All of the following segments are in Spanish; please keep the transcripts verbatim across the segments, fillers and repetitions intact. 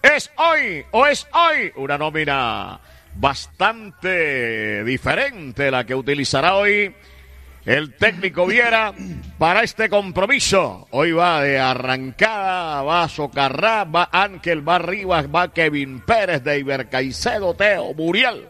es hoy, o es hoy, una nómina bastante diferente la que utilizará hoy el técnico Viera para este compromiso. Hoy va de arrancada, va Socarrá, va Ángel, va Rivas, va Kevin Pérez, Deiber Caicedo, Teo, Muriel.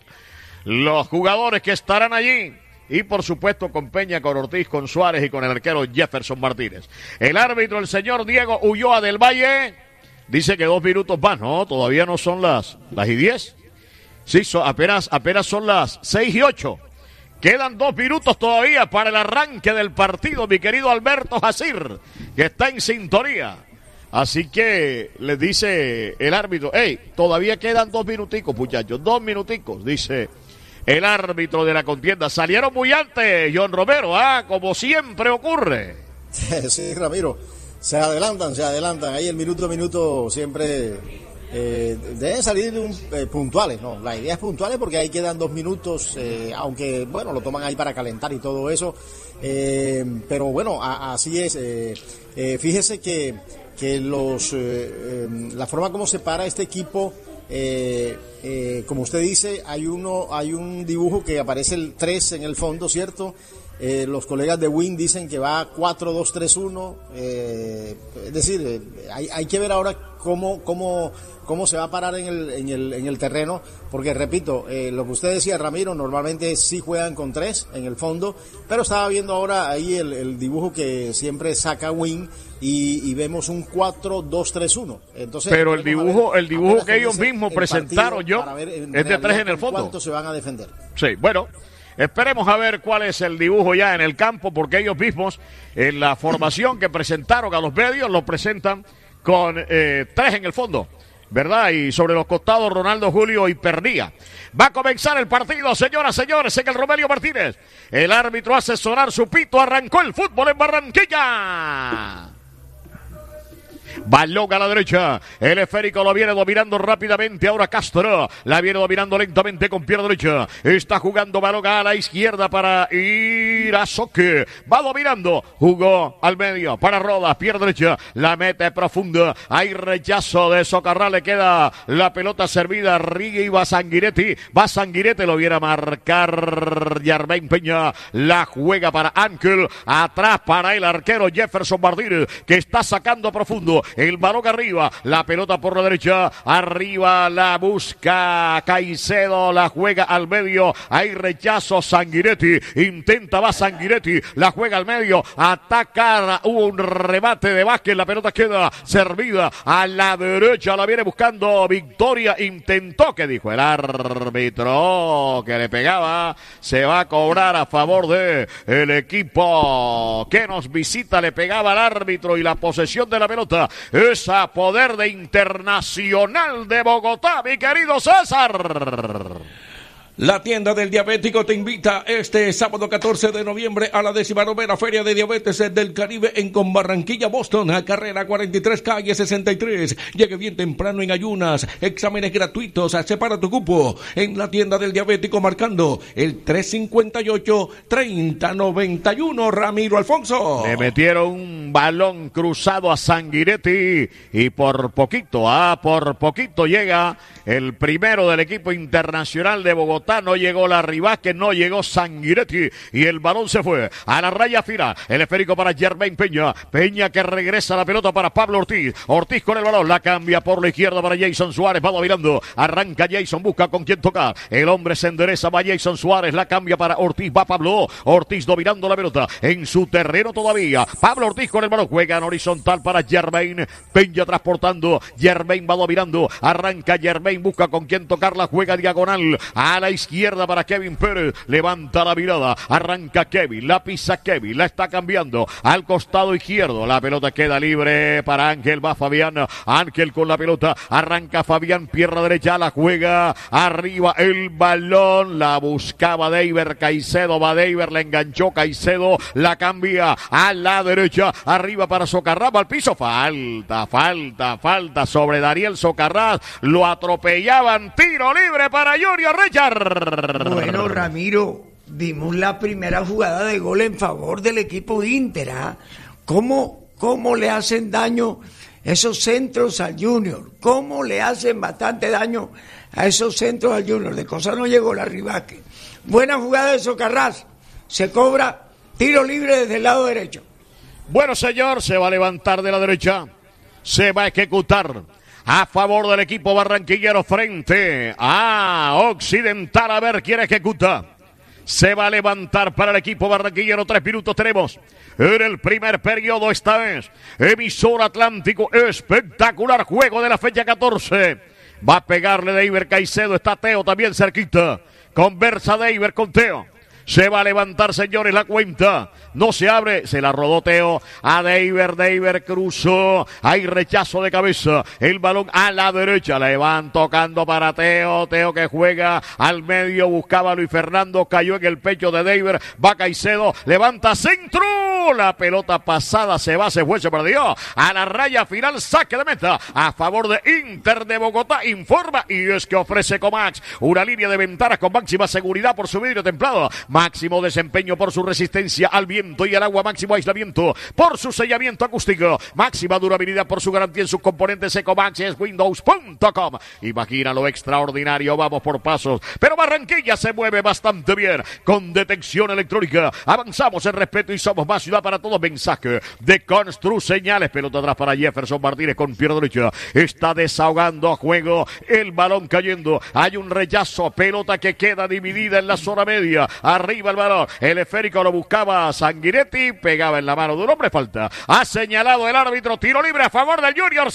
Los jugadores que estarán allí. Y por supuesto con Peña, con Ortiz, con Suárez y con el arquero Jefferson Martínez. El árbitro, el señor Diego Ulloa del Valle, dice que dos minutos más. No, todavía no son las, las y diez. Sí, so, apenas, apenas son las seis y ocho. Quedan dos minutos todavía para el arranque del partido, mi querido Alberto Jacir, que está en sintonía. Así que les dice el árbitro, hey, todavía quedan dos minuticos, muchachos, dos minuticos, dice el árbitro de la contienda. Salieron muy antes, John Romero, ah, como siempre ocurre. Sí, Ramiro, se adelantan, se adelantan, ahí el minuto a minuto siempre... Eh, deben salir un, eh, puntuales, no, la idea es puntuales porque ahí quedan dos minutos, eh, aunque bueno, lo toman ahí para calentar y todo eso, eh, pero bueno, a, así es, eh, eh, fíjese que, que los, eh, eh, la forma como se para este equipo, eh, eh, como usted dice, hay uno, hay un dibujo que aparece el tres en el fondo, ¿cierto? Eh, los colegas de Win dicen que va cuatro dos tres uno, eh, es decir, eh, hay, hay que ver ahora cómo, cómo, cómo se va a parar en el, en el, en el terreno, porque repito, eh, lo que usted decía, Ramiro, normalmente sí juegan con tres en el fondo, pero estaba viendo ahora ahí el, el dibujo que siempre saca Win y, y vemos un cuatro dos tres uno. Entonces, pero el dibujo, el dibujo que ellos mismos presentaron, yo, es de tres en el fondo. ¿Cuánto se van a defender? Sí, bueno. Esperemos a ver cuál es el dibujo ya en el campo, porque ellos mismos, en la formación que presentaron a los medios, lo presentan con eh, tres en el fondo, ¿verdad? Y sobre los costados, Ronaldo, Julio y Pernía. Va a comenzar el partido, señoras, señores, en el Romelio Martínez. El árbitro hace sonar su pito, arrancó el fútbol en Barranquilla. Balón a la derecha, el esférico lo viene dominando rápidamente, ahora Castro, la viene dominando lentamente con pierna derecha, está jugando balón a la izquierda para Irazoque, va dominando, jugó al medio para Rodas, pierna derecha, la mete profunda, hay rechazo de Socarrá, le queda la pelota servida, Rigue y va Sanguinetti, va Sanguinetti, lo viene a marcar Yarmain Peña, la juega para Ángel, atrás para el arquero Jefferson Martínez, que está sacando profundo, el balón arriba, la pelota por la derecha, arriba la busca Caicedo, la juega al medio, hay rechazo, Sanguinetti, intenta, va Sanguinetti, la juega al medio, ataca, hubo un remate de Vázquez, la pelota queda servida a la derecha, la viene buscando Victoria, intentó, que dijo el árbitro, que le pegaba, se va a cobrar a favor de el equipo que nos visita, le pegaba al árbitro y la posesión de la pelota es a poder de Internacional de Bogotá, mi querido César. La tienda del diabético te invita este sábado catorce de noviembre a la decimonovena Feria de Diabetes del Caribe en Con Barranquilla, Boston, a carrera cuarenta y tres, calle sesenta y tres. Llegue bien temprano en ayunas, exámenes gratuitos, separa tu cupo en la tienda del diabético marcando el tres cincuenta y ocho, treinta noventa y uno. Ramiro Alfonso. Le metieron un balón cruzado a Sanguinetti y por poquito, ah, por poquito llega el primero del equipo Internacional de Bogotá. No llegó la Rivasque, no llegó Sanguinetti y el balón se fue a la raya final. El esférico para Jermaine Peña. Peña que regresa la pelota para Pablo Ortiz. Ortiz con el balón, la cambia por la izquierda para Jason Suárez. Va dominando. Arranca Jason, busca con quién tocar. El hombre se endereza, va Jason Suárez. La cambia para Ortiz, va Pablo. Ortiz dominando la pelota en su terreno todavía. Pablo Ortiz con el balón, juega en horizontal para Jermaine Peña transportando. Jermaine va dominando. Arranca Jermaine, busca con quién tocar. La juega diagonal a la izquierda para Kevin Pérez, levanta la mirada, arranca Kevin, la pisa Kevin, la está cambiando al costado izquierdo, la pelota queda libre para Ángel, va Fabián, Ángel con la pelota, arranca Fabián, pierna derecha, la juega, arriba el balón, la buscaba Deiber Caicedo, va Deiber, la enganchó Caicedo, la cambia a la derecha, arriba para Socarrás, va al piso, falta, falta, falta sobre Dariel Socarrás, lo atropellaban, tiro libre para Junior Richard. Bueno, Ramiro, vimos la primera jugada de gol en favor del equipo de Inter, ¿ah? ¿Cómo, cómo le hacen daño Esos centros al Junior, cómo le hacen bastante daño a esos centros al Junior. De cosa no llegó la Rivaque. Buena jugada de Socarrás. Se cobra tiro libre desde el lado derecho. Bueno, señor, se va a levantar de la derecha. Se va a ejecutar a favor del equipo barranquillero frente a Occidental. A ver quién ejecuta. Se va a levantar para el equipo barranquillero. Tres minutos tenemos en el primer periodo. Esta vez, emisor Atlántico. Espectacular juego de la fecha catorce. Va a pegarle Deiber Caicedo. Está Teo también cerquita. Conversa Deiber con Teo. Se va a levantar, señores, la cuenta. No se abre. Se la rodó Teo a Deiber. Deiber cruzó. Hay rechazo de cabeza. El balón a la derecha. Le van tocando para Teo. Teo que juega al medio. Buscaba a Luis Fernando. Cayó en el pecho de Deiber. Va Caicedo. Levanta centro. La pelota pasada se va, se fue, se perdió. A la raya final, saque de meta. A favor de Inter de Bogotá. Informa. Y es que ofrece Comax una línea de ventanas con máxima seguridad por su vidrio templado. Máximo desempeño por su resistencia al viento y al agua. Máximo aislamiento por su sellamiento acústico. Máxima durabilidad por su garantía en sus componentes. Ecomax es windows punto com. Imagina lo extraordinario. Vamos por pasos. Pero Barranquilla se mueve bastante bien. Con detección electrónica. Avanzamos en respeto y somos más ciudad para todos. Mensaje de Constru Señales. Pelota atrás para Jefferson Martínez con pierna derecha. Está desahogando a juego. El balón cayendo. Hay un rechazo. Pelota que queda dividida en la zona media. Arriba el balón, el esférico lo buscaba Sanguinetti, pegaba en la mano de un hombre, falta. Ha señalado el árbitro, tiro libre a favor del Junior.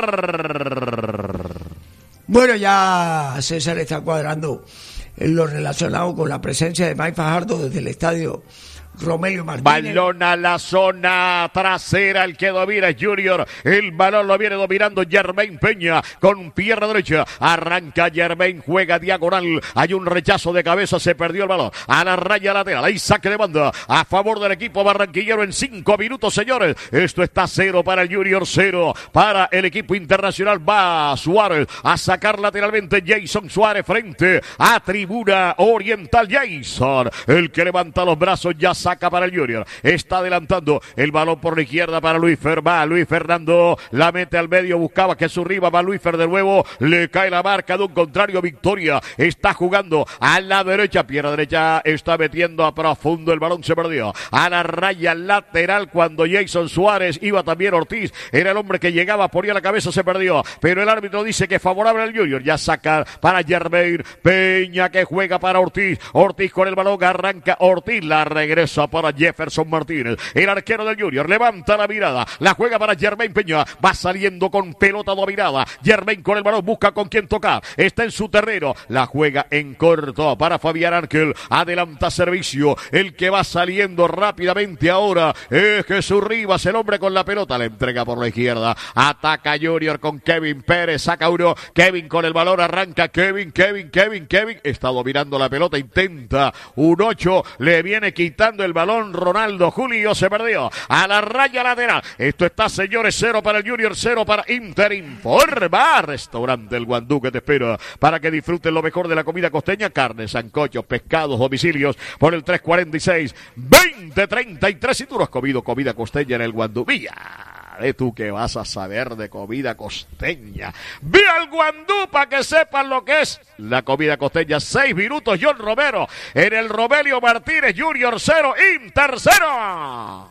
César. Bueno, ya César está cuadrando en lo relacionado con la presencia de Mike Fajardo desde el estadio Romelio Martínez. Balón a la zona trasera, el que domina Junior. El balón lo viene dominando Germain Peña con pierna derecha. Arranca Germain, juega diagonal. Hay un rechazo de cabeza, se perdió el balón. A la raya lateral, hay saque de banda a favor del equipo barranquillero en cinco minutos, señores. Esto está cero para el Junior, cero para el equipo internacional. Va Suárez a sacar lateralmente. Jason Suárez frente a tribuna oriental. Jason, el que levanta los brazos, ya saca para el Junior, está adelantando el balón por la izquierda para Luis Fer, va Luis Fernando, la mete al medio, buscaba que su riva, va Luis Fer de nuevo, le cae la marca de un contrario, Victoria, está jugando a la derecha, pierna derecha, está metiendo a profundo, el balón se perdió, a la raya lateral cuando Jason Suárez, iba también Ortiz, era el hombre que llegaba, ponía la cabeza, se perdió, pero el árbitro dice que favorable al Junior, ya saca para Germain Peña que juega para Ortiz, Ortiz con el balón, arranca Ortiz, la regresa para Jefferson Martínez, el arquero del Junior, levanta la mirada, la juega para Germain Peña, va saliendo con pelota dominada, Germain con el balón, busca con quién tocar, está en su terreno, la juega en corto para Fabián Ángel, adelanta servicio, el que va saliendo rápidamente ahora es Jesús Rivas, el hombre con la pelota, la entrega por la izquierda, ataca Junior con Kevin Pérez, saca uno, Kevin con el balón, arranca Kevin, Kevin, Kevin, Kevin, está dominando la pelota, intenta un ocho, le viene quitando el balón Ronaldo Julio, se perdió a la raya lateral. Esto está, señores, cero para el Junior, cero para Inter. Informa Restaurante El Guandú que te espera para que disfruten lo mejor de la comida costeña, carnes, sancochos, pescados, domicilios por el tres cuarenta y seis, veinte treinta y tres. Si tú no has comido comida costeña en El Guandú, mía, de tú que vas a saber de comida costeña. Ve al Guandú para que sepan lo que es la comida costeña. Seis minutos, John Romero en el Romelio Martínez. Junior cero, Inter cero.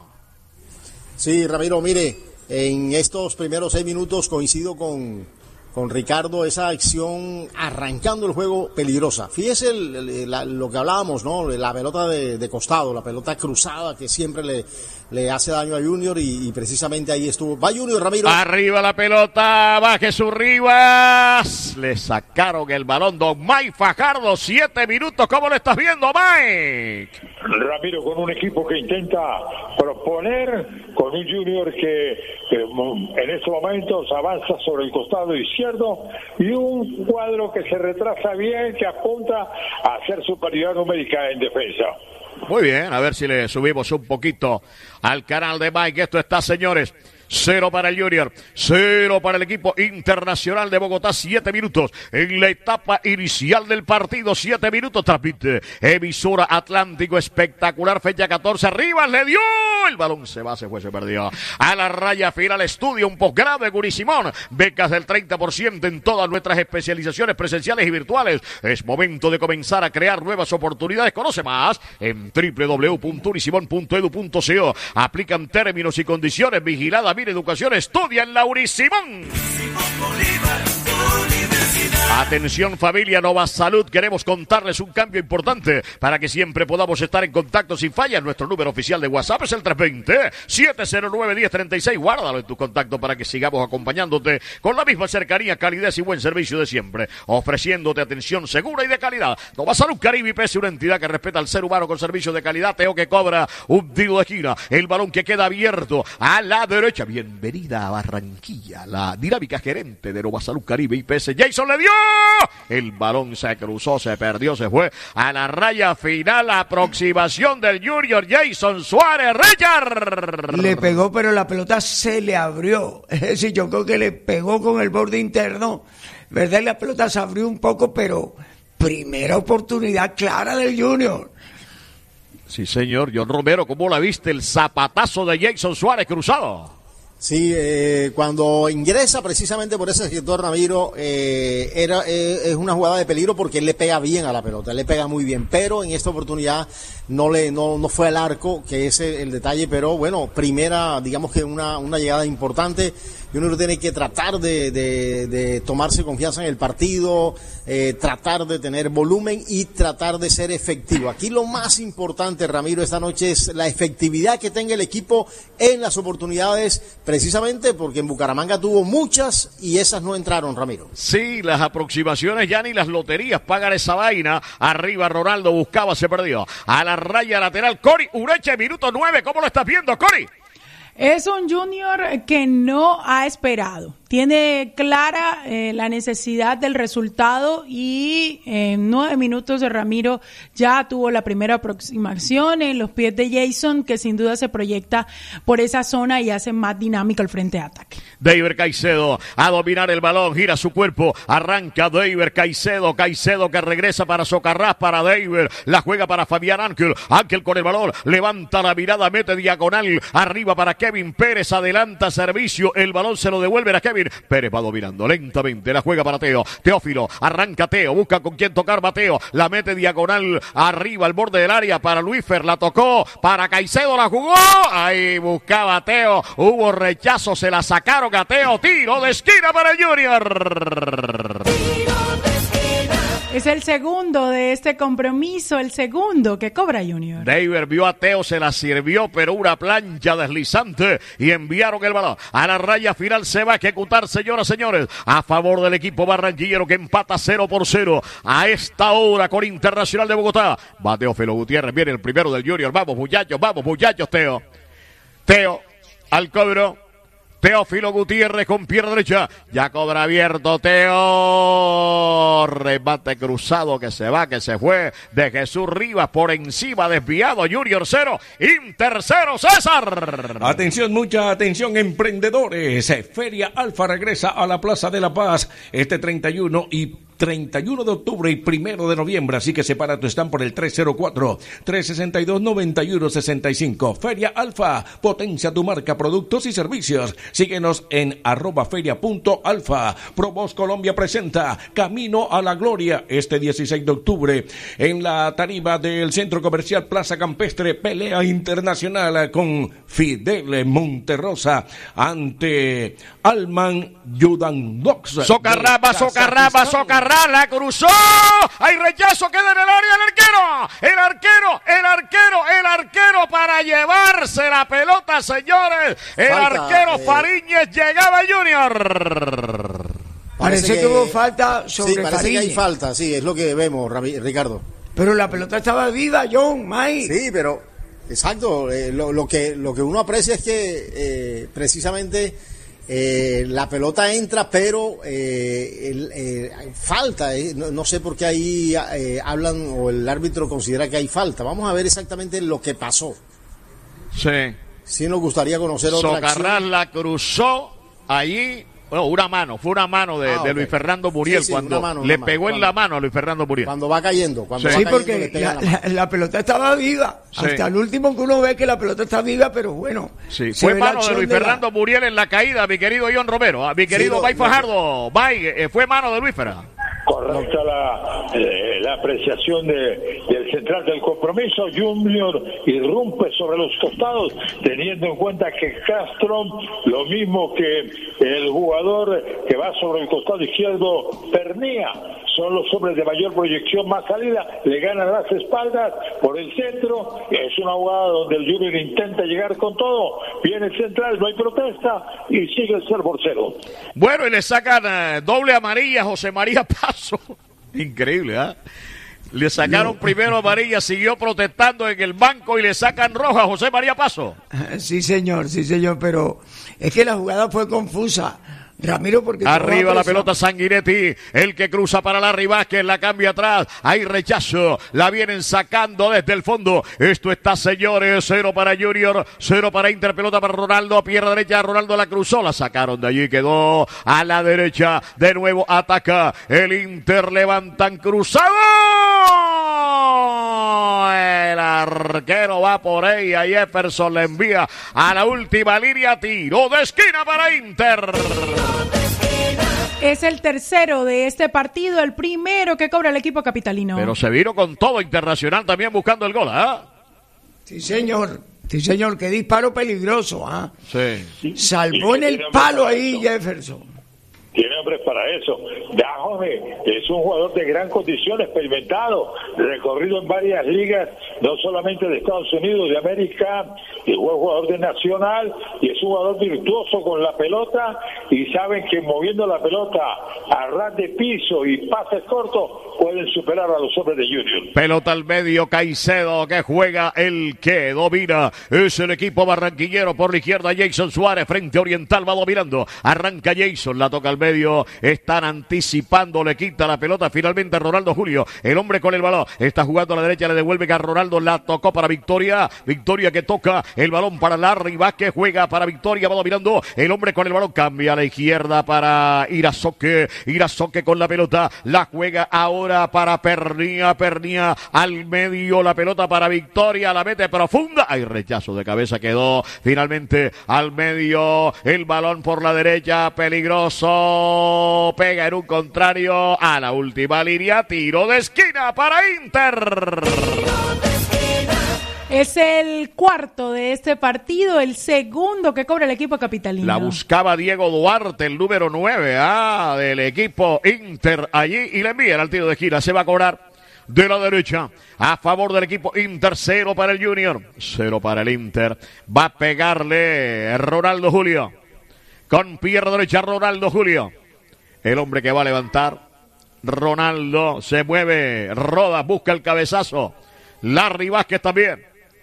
Sí, Ramiro, mire, en estos primeros seis minutos coincido con, con Ricardo, esa acción arrancando el juego peligrosa. Fíjese el, el, la, lo que hablábamos, ¿no? La pelota de, de costado, la pelota cruzada que siempre le, le hace daño a Junior y, y precisamente ahí estuvo. Va Junior, Ramiro. Arriba la pelota, va Jesús Rivas. Le sacaron el balón don Mike Fajardo. Siete minutos, ¿cómo lo estás viendo, Mike? Ramiro, con un equipo que intenta proponer, con un Junior que, que en estos momentos avanza sobre el costado izquierdo y un cuadro que se retrasa bien, que apunta a hacer superioridad numérica en defensa. Muy bien, a ver si le subimos un poquito al canal de Mike. Esto está, señores, cero para el Junior, cero para el equipo Internacional de Bogotá, siete minutos en la etapa inicial del partido, siete minutos, transmite emisora Atlántico, espectacular, fecha catorce, arriba, le dio, el balón se va, se fue, se perdió, a la raya final, estudio, un posgrado en Unisimón, becas del treinta por ciento en todas nuestras especializaciones presenciales y virtuales, es momento de comenzar a crear nuevas oportunidades, conoce más en doble u doble u doble u punto unisimón punto edu punto co, aplican términos y condiciones, vigilada Mira Educación, estudia en la Unisimón. Atención familia Nova Salud, queremos contarles un cambio importante para que siempre podamos estar en contacto sin fallas. Nuestro número oficial de WhatsApp es el tres dos cero, siete cero nueve, uno cero tres seis. Guárdalo en tu contacto para que sigamos acompañándote con la misma cercanía, calidez y buen servicio de siempre, ofreciéndote atención segura y de calidad. Nova Salud Caribe I P S, una entidad que respeta al ser humano con servicios de calidad. Teo que cobra un tiro de esquina, el balón que queda abierto a la derecha. Bienvenida a Barranquilla, la dinámica gerente de Nova Salud Caribe I P S. Jason le dio. El balón se cruzó, se perdió, se fue a la raya final. Aproximación del Junior Jason Suárez. Richard le pegó, pero la pelota se le abrió. Es decir, yo creo que le pegó con el borde interno, ¿verdad? La pelota se abrió un poco, pero primera oportunidad clara del Junior. Sí, señor. John Romero, ¿cómo la viste? El zapatazo de Jason Suárez cruzado. Sí, eh, cuando ingresa precisamente por ese sector, Ramiro, eh, era eh, es una jugada de peligro porque él le pega bien a la pelota, él le pega muy bien, pero en esta oportunidad no le no no fue al arco, que es el, el detalle, pero bueno, primera, digamos que una una llegada importante, y uno tiene que tratar de, de, de tomarse confianza en el partido, eh, tratar de tener volumen y tratar de ser efectivo. Aquí lo más importante, Ramiro, esta noche es la efectividad que tenga el equipo en las oportunidades, precisamente porque en Bucaramanga tuvo muchas y esas no entraron, Ramiro. Sí, las aproximaciones ya ni las loterías pagan esa vaina. Arriba Ronaldo buscaba, se perdió. A la raya lateral, Cori Ureche, minuto nueve. ¿Cómo lo estás viendo, Cori? Es un Junior que no ha esperado. Tiene clara eh, la necesidad del resultado y en nueve minutos de Ramiro ya tuvo la primera aproximación en los pies de Jason, que sin duda se proyecta por esa zona y hace más dinámico el frente de ataque. David Caicedo a dominar el balón, gira su cuerpo, arranca David Caicedo, Caicedo que regresa para Socarrás, para David, la juega para Fabián Ángel, Ángel con el balón, levanta la mirada, mete diagonal, arriba para Kevin Pérez, adelanta servicio, el balón se lo devuelve a Kevin Pérez, va dominando lentamente, la juega para Teo, Teófilo, arranca Teo, busca con quién tocar Mateo, la mete diagonal, arriba al borde del área para Luífer, la tocó, para Caicedo la jugó, ahí buscaba Teo, hubo rechazo, se la sacaron a Teo, tiro de esquina para el Junior. Es el segundo de este compromiso, el segundo que cobra Junior. David vio a Teo, se la sirvió, pero una plancha deslizante y enviaron el balón. A la raya final se va a ejecutar, señoras y señores, a favor del equipo barranquillero que empata cero por cero a esta hora con Internacional de Bogotá. Va Teófilo Gutiérrez, viene el primero del Junior. Vamos muchachos, vamos muchachos, Teo. Teo al cobro. Teófilo Gutiérrez con pierna derecha, ya cobra abierto Teo, remate cruzado que se va, que se fue de Jesús Rivas por encima, desviado, Junior cero, Inter cero, César. Atención, mucha atención emprendedores, Feria Alfa regresa a la Plaza de la Paz este treinta y uno y treinta y uno de octubre y primero de noviembre, así que separa tu stand por el tres cero cuatro, tres seis dos, nueve uno seis cinco. Feria Alfa, potencia tu marca, productos y servicios. Síguenos en arroba feria punto alfa. Provoz Colombia presenta Camino a la Gloria este dieciséis de octubre en la tarima del Centro Comercial Plaza Campestre, pelea internacional con Fidel Monterrosa ante Alman Yudandox. Socarraba, Socarraba, Socarraba. La cruzó, hay rechazo, queda en el área el arquero, el arquero, el arquero, el arquero para llevarse la pelota, señores, el falta, arquero eh... Fariñez llegaba Junior. Parece, parece que, que hubo falta sobre sí, parece Fariñez. Que hay falta, sí, es lo que vemos, Ricardo. Pero la pelota estaba viva, John, Mike. Sí, pero, exacto, eh, lo, lo, que, lo que uno aprecia es que eh, precisamente... Eh, la pelota entra, pero eh, el, eh, falta, eh, no, no sé por qué ahí eh, hablan o el árbitro considera que hay falta. Vamos a ver exactamente lo que pasó. Sí, sí nos gustaría conocer otra Socarrás acción. la cruzó allí. Bueno, una mano, fue una mano de, Ah, de okay. Luis Fernando Muriel Sí, sí, cuando una mano, una le mano. pegó Cuando- en la mano a Luis Fernando Muriel. Cuando va cayendo, cuando Sí. va Sí, cayendo, porque le pega la, en la mano. la- la pelota estaba viva. Sí. Hasta el último que uno ve que la pelota está viva, pero bueno. Sí, se fue ve la mano de acción Luis la- Fernando Muriel en la caída, mi querido John Romero, a mi querido lo- Mike lo- Fajardo. Mike, eh, fue mano de Luis Fernando. Correcta la, eh, la apreciación de, del central del compromiso. Junior irrumpe sobre los costados, teniendo en cuenta que Castro, lo mismo que el jugador que va sobre el costado izquierdo, Pernía, son los hombres de mayor proyección, más salida, le ganan las espaldas por el centro. Es una jugada donde el Junior intenta llegar con todo. Viene el central, no hay protesta y sigue el cero por cero. Bueno, y le sacan eh, doble amarilla a José María Paso. Increíble, ¿ah? Le sacaron primero amarilla, siguió protestando en el banco y le sacan roja a José María Paso. Sí, señor, sí, señor, pero es que la jugada fue confusa. Ramiro, porque Arriba la presión. pelota Sanguinetti, el que cruza para Larry Vázquez, la cambia atrás, hay rechazo, la vienen sacando desde el fondo. Esto está, señores, cero para Junior, cero para Inter, pelota para Ronaldo, pierna derecha, Ronaldo la cruzó, la sacaron de allí, quedó a la derecha, de nuevo ataca el Inter, levantan cruzado, el arquero va por ella, Jefferson le envía a la última línea, tiro de esquina para Inter. Es el tercero de este partido, el primero que cobra el equipo capitalino. Pero se vino con todo Internacional también buscando el gol, ¿ah? Sí, señor, sí, señor, qué disparo peligroso, ¿ah? Sí. Salvó en el palo ahí Jefferson. Tiene hombres para eso. Dajome es un jugador de gran condición, experimentado, recorrido en varias ligas, no solamente de Estados Unidos, de América, y fue jugador de Nacional, y es un jugador virtuoso con la pelota, y saben que moviendo la pelota a ras de piso y pases cortos, pueden superar a los hombres de Junior. Pelota al medio, Caicedo que juega, el que domina es el equipo barranquillero. Por la izquierda Jason Suárez, frente Oriental va dominando, arranca Jason, la toca al medio, están anticipando, le quita la pelota finalmente Ronaldo Julio, el hombre con el balón, está jugando a la derecha, le devuelve a Ronaldo, la tocó para Victoria, Victoria que toca el balón para Larry Vázquez, juega para Victoria, va dominando, el hombre con el balón, cambia a la izquierda para Irazoque, Irazoque con la pelota, la juega ahora para Pernía, Pernía al medio, la pelota para Victoria, la mete profunda, hay rechazo de cabeza, quedó finalmente al medio, el balón por la derecha, peligroso, pega en un contrario a la última línea, tiro de esquina para Inter. Es el cuarto de este partido, el segundo que cobra el equipo capitalino. La buscaba Diego Duarte, el número nueve ah, del equipo Inter allí, y le envían al tiro de esquina, se va a cobrar de la derecha, a favor del equipo Inter, cero para el Junior, cero para el Inter, va a pegarle Ronaldo Julio, con pierna derecha Ronaldo Julio, el hombre que va a levantar, Ronaldo, se mueve, Rodas, busca el cabezazo, Larry Vázquez también,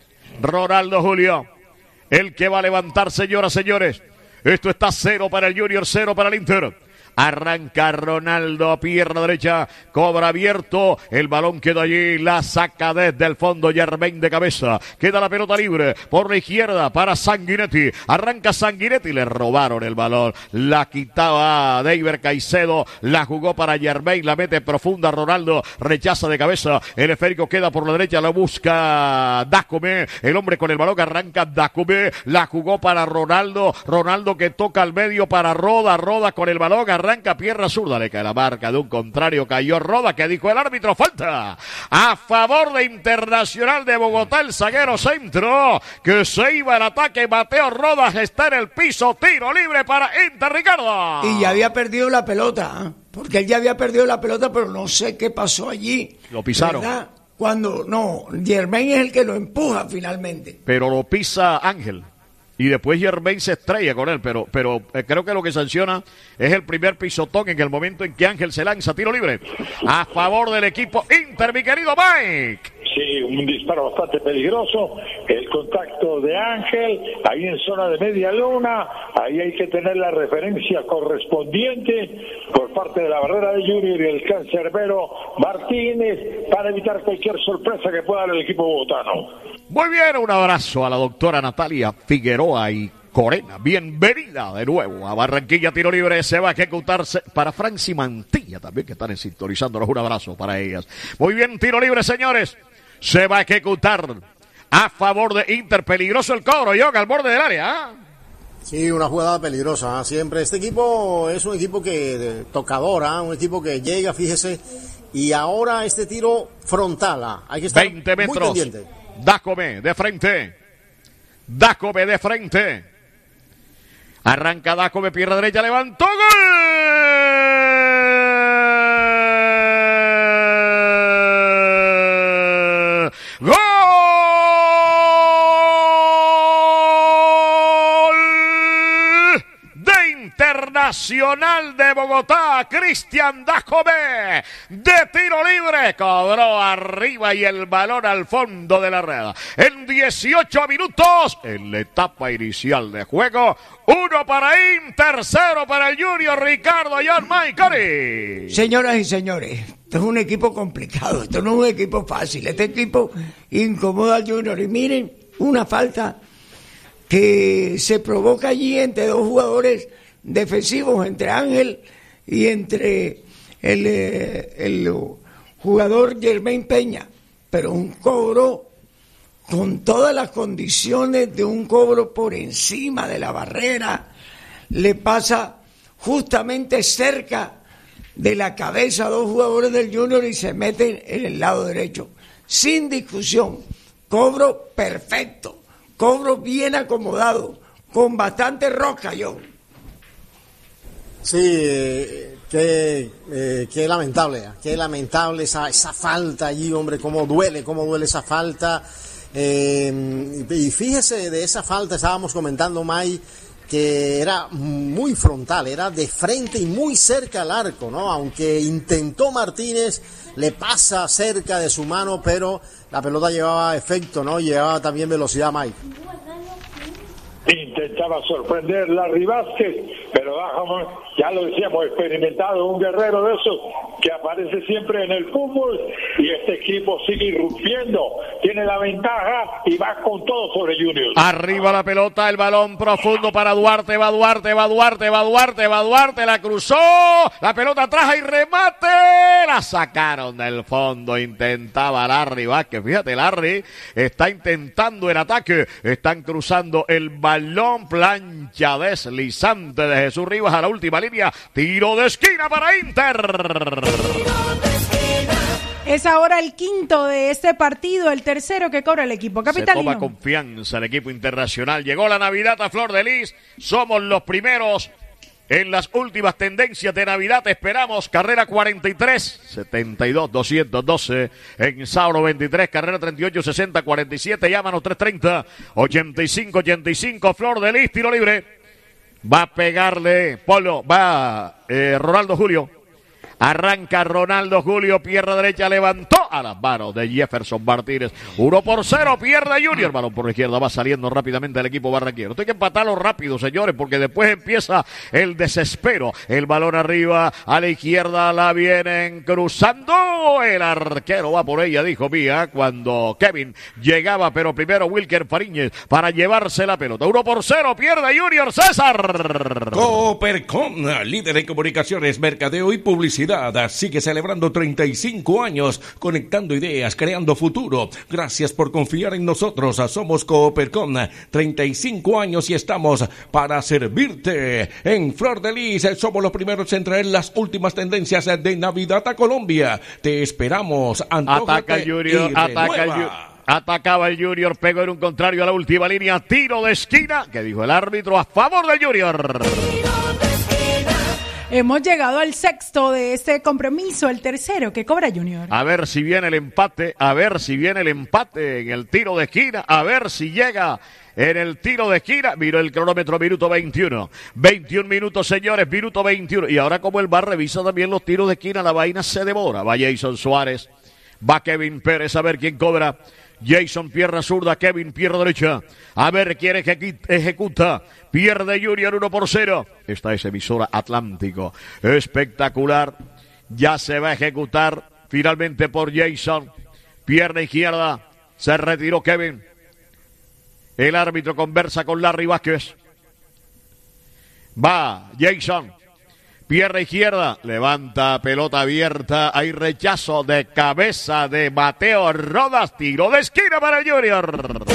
Ronaldo Julio, el que va a levantar, señoras, señores, esto está cero para el Junior, cero para el Inter. Arranca Ronaldo, pierna derecha, cobra abierto, el balón queda allí, la saca desde el fondo Germain de cabeza, queda la pelota libre por la izquierda para Sanguinetti, arranca Sanguinetti, le robaron el balón, la quitaba Deiber Caicedo, la jugó para Germain, la mete profunda Ronaldo, rechaza de cabeza, el esférico queda por la derecha, la busca Dacome, el hombre con el balón, arranca Dacome, la jugó para Ronaldo, Ronaldo que toca al medio para Roda, Roda con el balón, arranca pierna zurda, le cae la marca de un contrario, cayó Roda, que dijo el árbitro, falta a favor de Internacional de Bogotá, el zaguero centro, que se iba al ataque, Mateo Rodas está en el piso, tiro libre para Inter, Ricardo. Y ya había perdido la pelota, ¿eh? Porque él ya había perdido la pelota, pero no sé qué pasó allí. Lo pisaron. ¿Verdad? Cuando, no, Germain es el que lo empuja finalmente. Pero lo pisa Ángel. Y después Germain se estrella con él, pero, pero eh, creo que lo que sanciona es el primer pisotón en el momento en que Ángel se lanza, tiro libre, a favor del equipo Inter, mi querido Mike. Sí, un disparo bastante peligroso, el contacto de Ángel, ahí en zona de media luna, ahí hay que tener la referencia correspondiente por parte de la barrera de Junior y el cancerbero Martínez para evitar cualquier sorpresa que pueda dar el equipo bogotano. Muy bien, un abrazo a la doctora Natalia Figueroa y Corena. Bienvenida de nuevo a Barranquilla. Tiro libre se va a ejecutarse para Franci Mantilla también, que están sintonizándonos. Un abrazo para ellas. Muy bien, tiro libre, señores. Se va a ejecutar a favor de Inter. Peligroso el cobro, Yoga, al borde del área. ¿eh? Sí, una jugada peligrosa, ¿eh? Siempre. Este equipo es un equipo que de, tocador, ¿eh? Un equipo que llega, fíjese. Y ahora este tiro frontal. ¿eh? Hay que estar veinte metros. Muy pendiente. Dácome de frente. Dácome de frente. Arranca Dácome, pierna derecha, levantó. ¡Gol! ¡Gol! De Internacional de Bogotá, Cristian Dácome, de tiro libre, cobró arriba y el balón al fondo de la red. En dieciocho minutos, en la etapa inicial de juego, uno para Inter, cero para el Junior. Ricardo John Maicari. Señoras y señores, esto es un equipo complicado, esto no es un equipo fácil, este equipo incomoda al Junior. Y miren, una falta que se provoca allí entre dos jugadores defensivos, entre Ángel y entre el, el jugador Germain Peña, pero un cobro con todas las condiciones de un cobro por encima de la barrera, le pasa justamente cerca de la cabeza a dos jugadores del Junior y se meten en el lado derecho, sin discusión. Cobro perfecto, cobro bien acomodado, con bastante rosca, yo. Sí, eh, qué, eh, qué lamentable, qué lamentable esa, esa falta allí, hombre, cómo duele, cómo duele esa falta. Eh, y fíjese, de esa falta estábamos comentando, May, que era muy frontal, era de frente y muy cerca al arco, ¿no? Aunque intentó Martínez, le pasa cerca de su mano, pero la pelota llevaba efecto, ¿no? Llevaba también velocidad, May. Intentaba sorprender Larry Vázquez, pero bajamos, ya lo decíamos, experimentado, un guerrero de esos que aparece siempre en el fútbol, y este equipo sigue irrumpiendo, tiene la ventaja y va con todo sobre Junior. Arriba la pelota, el balón profundo para Duarte, va Duarte, va Duarte, va Duarte, va Duarte, la cruzó, la pelota atrás y remate, la sacaron del fondo, intentaba Larry Vázquez. Fíjate, Larry está intentando el ataque, están cruzando el balón. Balón, plancha deslizante de Jesús Rivas a la última línea. Tiro de esquina para Inter. Es ahora el quinto de este partido, el tercero que cobra el equipo capitalino. Se toma confianza el equipo internacional. Llegó la Navidad a Flor de Lis. Somos los primeros en las últimas tendencias de Navidad. Esperamos carrera cuarenta y tres, setenta y dos, doscientos doce en Sauro veintitrés, carrera treinta y ocho, sesenta, cuarenta y siete, llámanos tres treinta, ochenta y cinco, ochenta y cinco, Flor de Lis, tiro libre. Va a pegarle Polo, va eh, Ronaldo Julio. Arranca Ronaldo Julio, pierna derecha, levantó a las manos de Jefferson Martínez. Uno por cero, pierde Junior. Balón por la izquierda, va saliendo rápidamente el equipo barranquero. Esto hay que empatarlo rápido, señores, porque después empieza el desespero. El balón arriba, a la izquierda la vienen cruzando. El arquero va por ella, dijo Mía, cuando Kevin llegaba, pero primero Wilker Fariñez para llevarse la pelota. Uno por cero, pierde Junior. César. Coopercom, líder en comunicaciones, mercadeo y publicidad. Sigue celebrando treinta y cinco años, conectando ideas, creando futuro. Gracias por confiar en nosotros. Somos Coopercom, treinta y cinco años y estamos para servirte. En Flor de Lis somos los primeros en traer las últimas tendencias de Navidad a Colombia. Te esperamos. Ataca el Junior, ataca el Junior. Atacaba el Junior, pegó en un contrario a la última línea, tiro de esquina, que dijo el árbitro, a favor del Junior. Hemos llegado al sexto de este compromiso, el tercero que cobra Junior. A ver si viene el empate, a ver si viene el empate en el tiro de esquina, a ver si llega en el tiro de esquina. Miró el cronómetro, minuto veintiuno. veintiún minutos, señores, minuto veintiuno. Y ahora como el V A R revisa también los tiros de esquina, la vaina se devora. Va Jason Suárez, va Kevin Pérez, a ver quién cobra. Jason, pierna zurda, Kevin, pierna derecha. A ver quién ejecuta. Pierde Junior uno por cero. Esta es emisora Atlántico. Espectacular. Ya se va a ejecutar finalmente por Jason. Pierna izquierda. Se retiró Kevin. El árbitro conversa con Larry Vázquez. Va Jason. Pierna izquierda, levanta pelota abierta, hay rechazo de cabeza de Mateo Rodas, tiro de esquina para el Junior.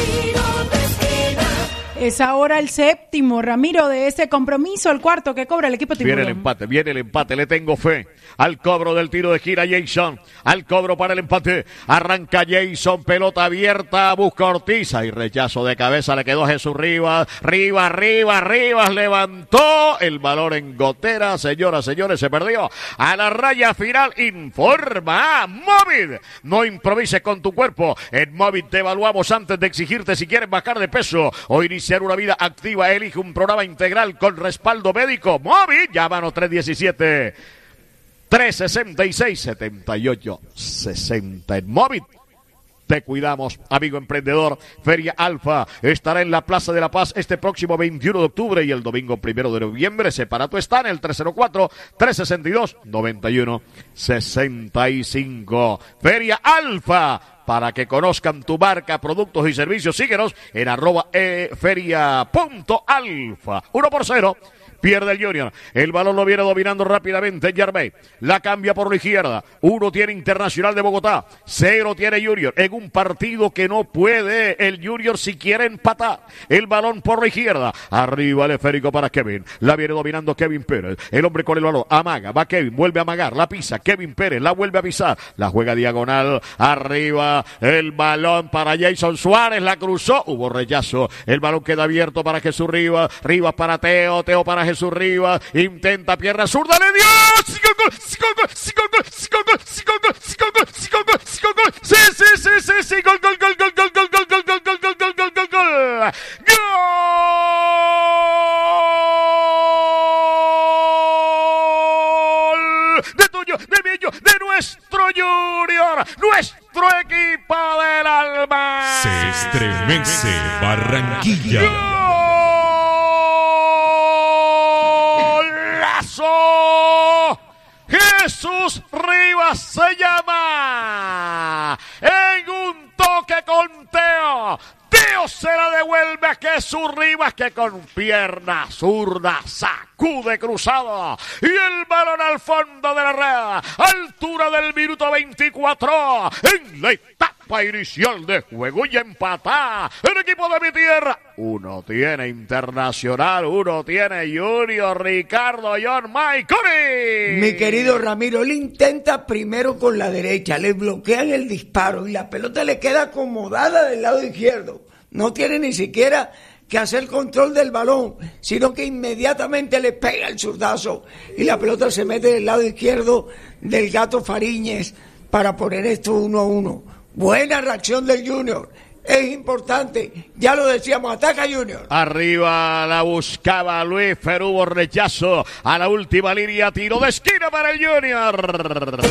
Es ahora el séptimo, Ramiro, de este compromiso, el cuarto que cobra el equipo tiburón. Viene el empate, viene el empate, le tengo fe. Al cobro del tiro de gira Jason, al cobro para el empate, arranca Jason, pelota abierta, busca Ortiz, y rechazo de cabeza, le quedó Jesús Rivas, Rivas, Rivas, Rivas, levantó el balón en gotera, señoras, señores, se perdió. A la raya final, informa Móvil, no improvises con tu cuerpo, en Móvil te evaluamos antes de exigirte si quieres bajar de peso o iniciar una vida activa, elige un programa integral con respaldo médico. Móvil, llámanos tres diecisiete, tres sesenta y seis, setenta y ocho sesenta. En Móvil te cuidamos, amigo emprendedor. Feria Alfa estará en la Plaza de la Paz este próximo veintiuno de octubre y el domingo primero de noviembre. Separato está en el tres cero cuatro, tres sesenta y dos, noventa y uno sesenta y cinco. Feria Alfa, para que conozcan tu marca, productos y servicios. Síguenos en arroba e feria punto alfa. Uno por cero. Pierde el Junior. El balón lo viene dominando rápidamente Yarmey. La cambia por la izquierda. Uno tiene Internacional de Bogotá. Cero tiene Junior. En un partido que no puede el Junior si quiere empatar. El balón por la izquierda. Arriba el esférico para Kevin. La viene dominando Kevin Pérez. El hombre con el balón. Amaga. Va Kevin. Vuelve a amagar. La pisa. Kevin Pérez. La vuelve a pisar. La juega diagonal. Arriba. El balón para Jason Suárez. La cruzó. Hubo rechazo. El balón queda abierto para Jesús Rivas. Rivas para Teo. Teo para Jesús Rivas, intenta pierna zurda, le dio, sí, gol, gol, sí, gol, gol, sí, gol, gol, sí, gol, gol, sí, gol, gol, sí, gol, gol, sí, gol, gol, sí, gol, gol, sí, sí, sí, sí, sí, gol, gol, gol, gol, gol, gol, gol, gol, gol, gol, gol, gol, gol, gol, gol, gol, de tuyo, de mío, de nuestro Junior, nuestro equipo del alma. Se estremece Barranquilla. Jesús Rivas se llama en un toque con Teo. Teo se la devuelve a Jesús Rivas, que con pierna zurda sacude cruzado y el balón al fondo de la red, altura del minuto veinticuatro en la etapa inicial de juego y empata el equipo de mi tierra. Uno tiene Internacional, uno tiene Junior, Ricardo, John Maiconi. Mi querido Ramiro, él intenta primero con la derecha, le bloquean el disparo y la pelota le queda acomodada del lado izquierdo. No tiene ni siquiera que hacer control del balón, sino que inmediatamente le pega el zurdazo y la pelota se mete del lado izquierdo del Gato Fariñez para poner esto uno a uno. Buena reacción del Junior. Es importante, ya lo decíamos, ataca Junior. Arriba la buscaba Luis, pero hubo rechazo a la última línea, tiro de esquina para el Junior.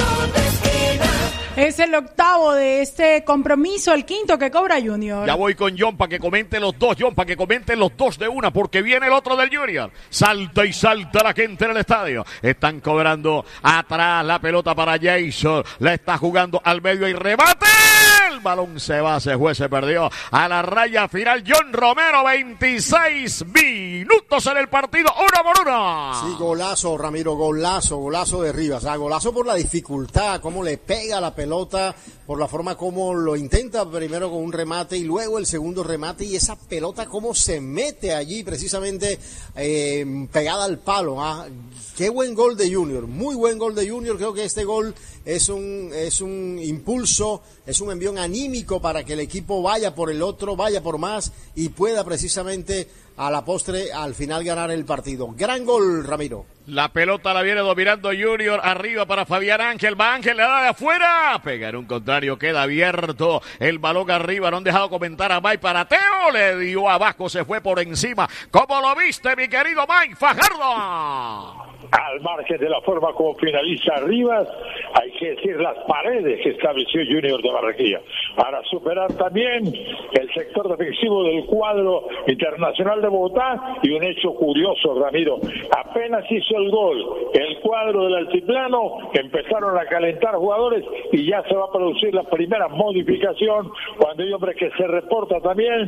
Es el octavo de este compromiso, el quinto que cobra Junior. Ya voy con John para que comente los dos, John, para que comenten los dos de una, porque viene el otro del Junior. Salta y salta la gente en el estadio. Están cobrando atrás la pelota para Jason. La está jugando al medio y rebate. El balón se va, se fue, se perdió. A la raya final, John Romero, veintiséis minutos en el partido, uno por uno. Sí, golazo, Ramiro, golazo, golazo de Rivas. O sea, golazo por la dificultad, cómo le pega la pelota, por la forma como lo intenta primero con un remate y luego el segundo remate, y esa pelota cómo se mete allí precisamente eh, pegada al palo. ¿Ah? Qué buen gol de Junior, muy buen gol de Junior. Creo que este gol es un es un impulso, es un envión anímico para que el equipo vaya por el otro, vaya por más y pueda precisamente a la postre al final ganar el partido. Gran gol, Ramiro. La pelota la viene dominando Junior, arriba para Fabián Ángel, va Ángel, le da de afuera, pega en un contrario, queda abierto, el balón arriba, no han dejado comentar a Mike para Teo, le dio abajo, se fue por encima. ¿Cómo lo viste, mi querido Mike Fajardo? Al margen de la forma como finaliza Rivas, hay que decir las paredes que estableció Junior de Barranquilla para superar también el sector defensivo del cuadro Internacional de Bogotá. Y un hecho curioso, Ramiro, apenas hizo el gol el cuadro del altiplano, empezaron a calentar jugadores y ya se va a producir la primera modificación cuando hay hombre que se reporta también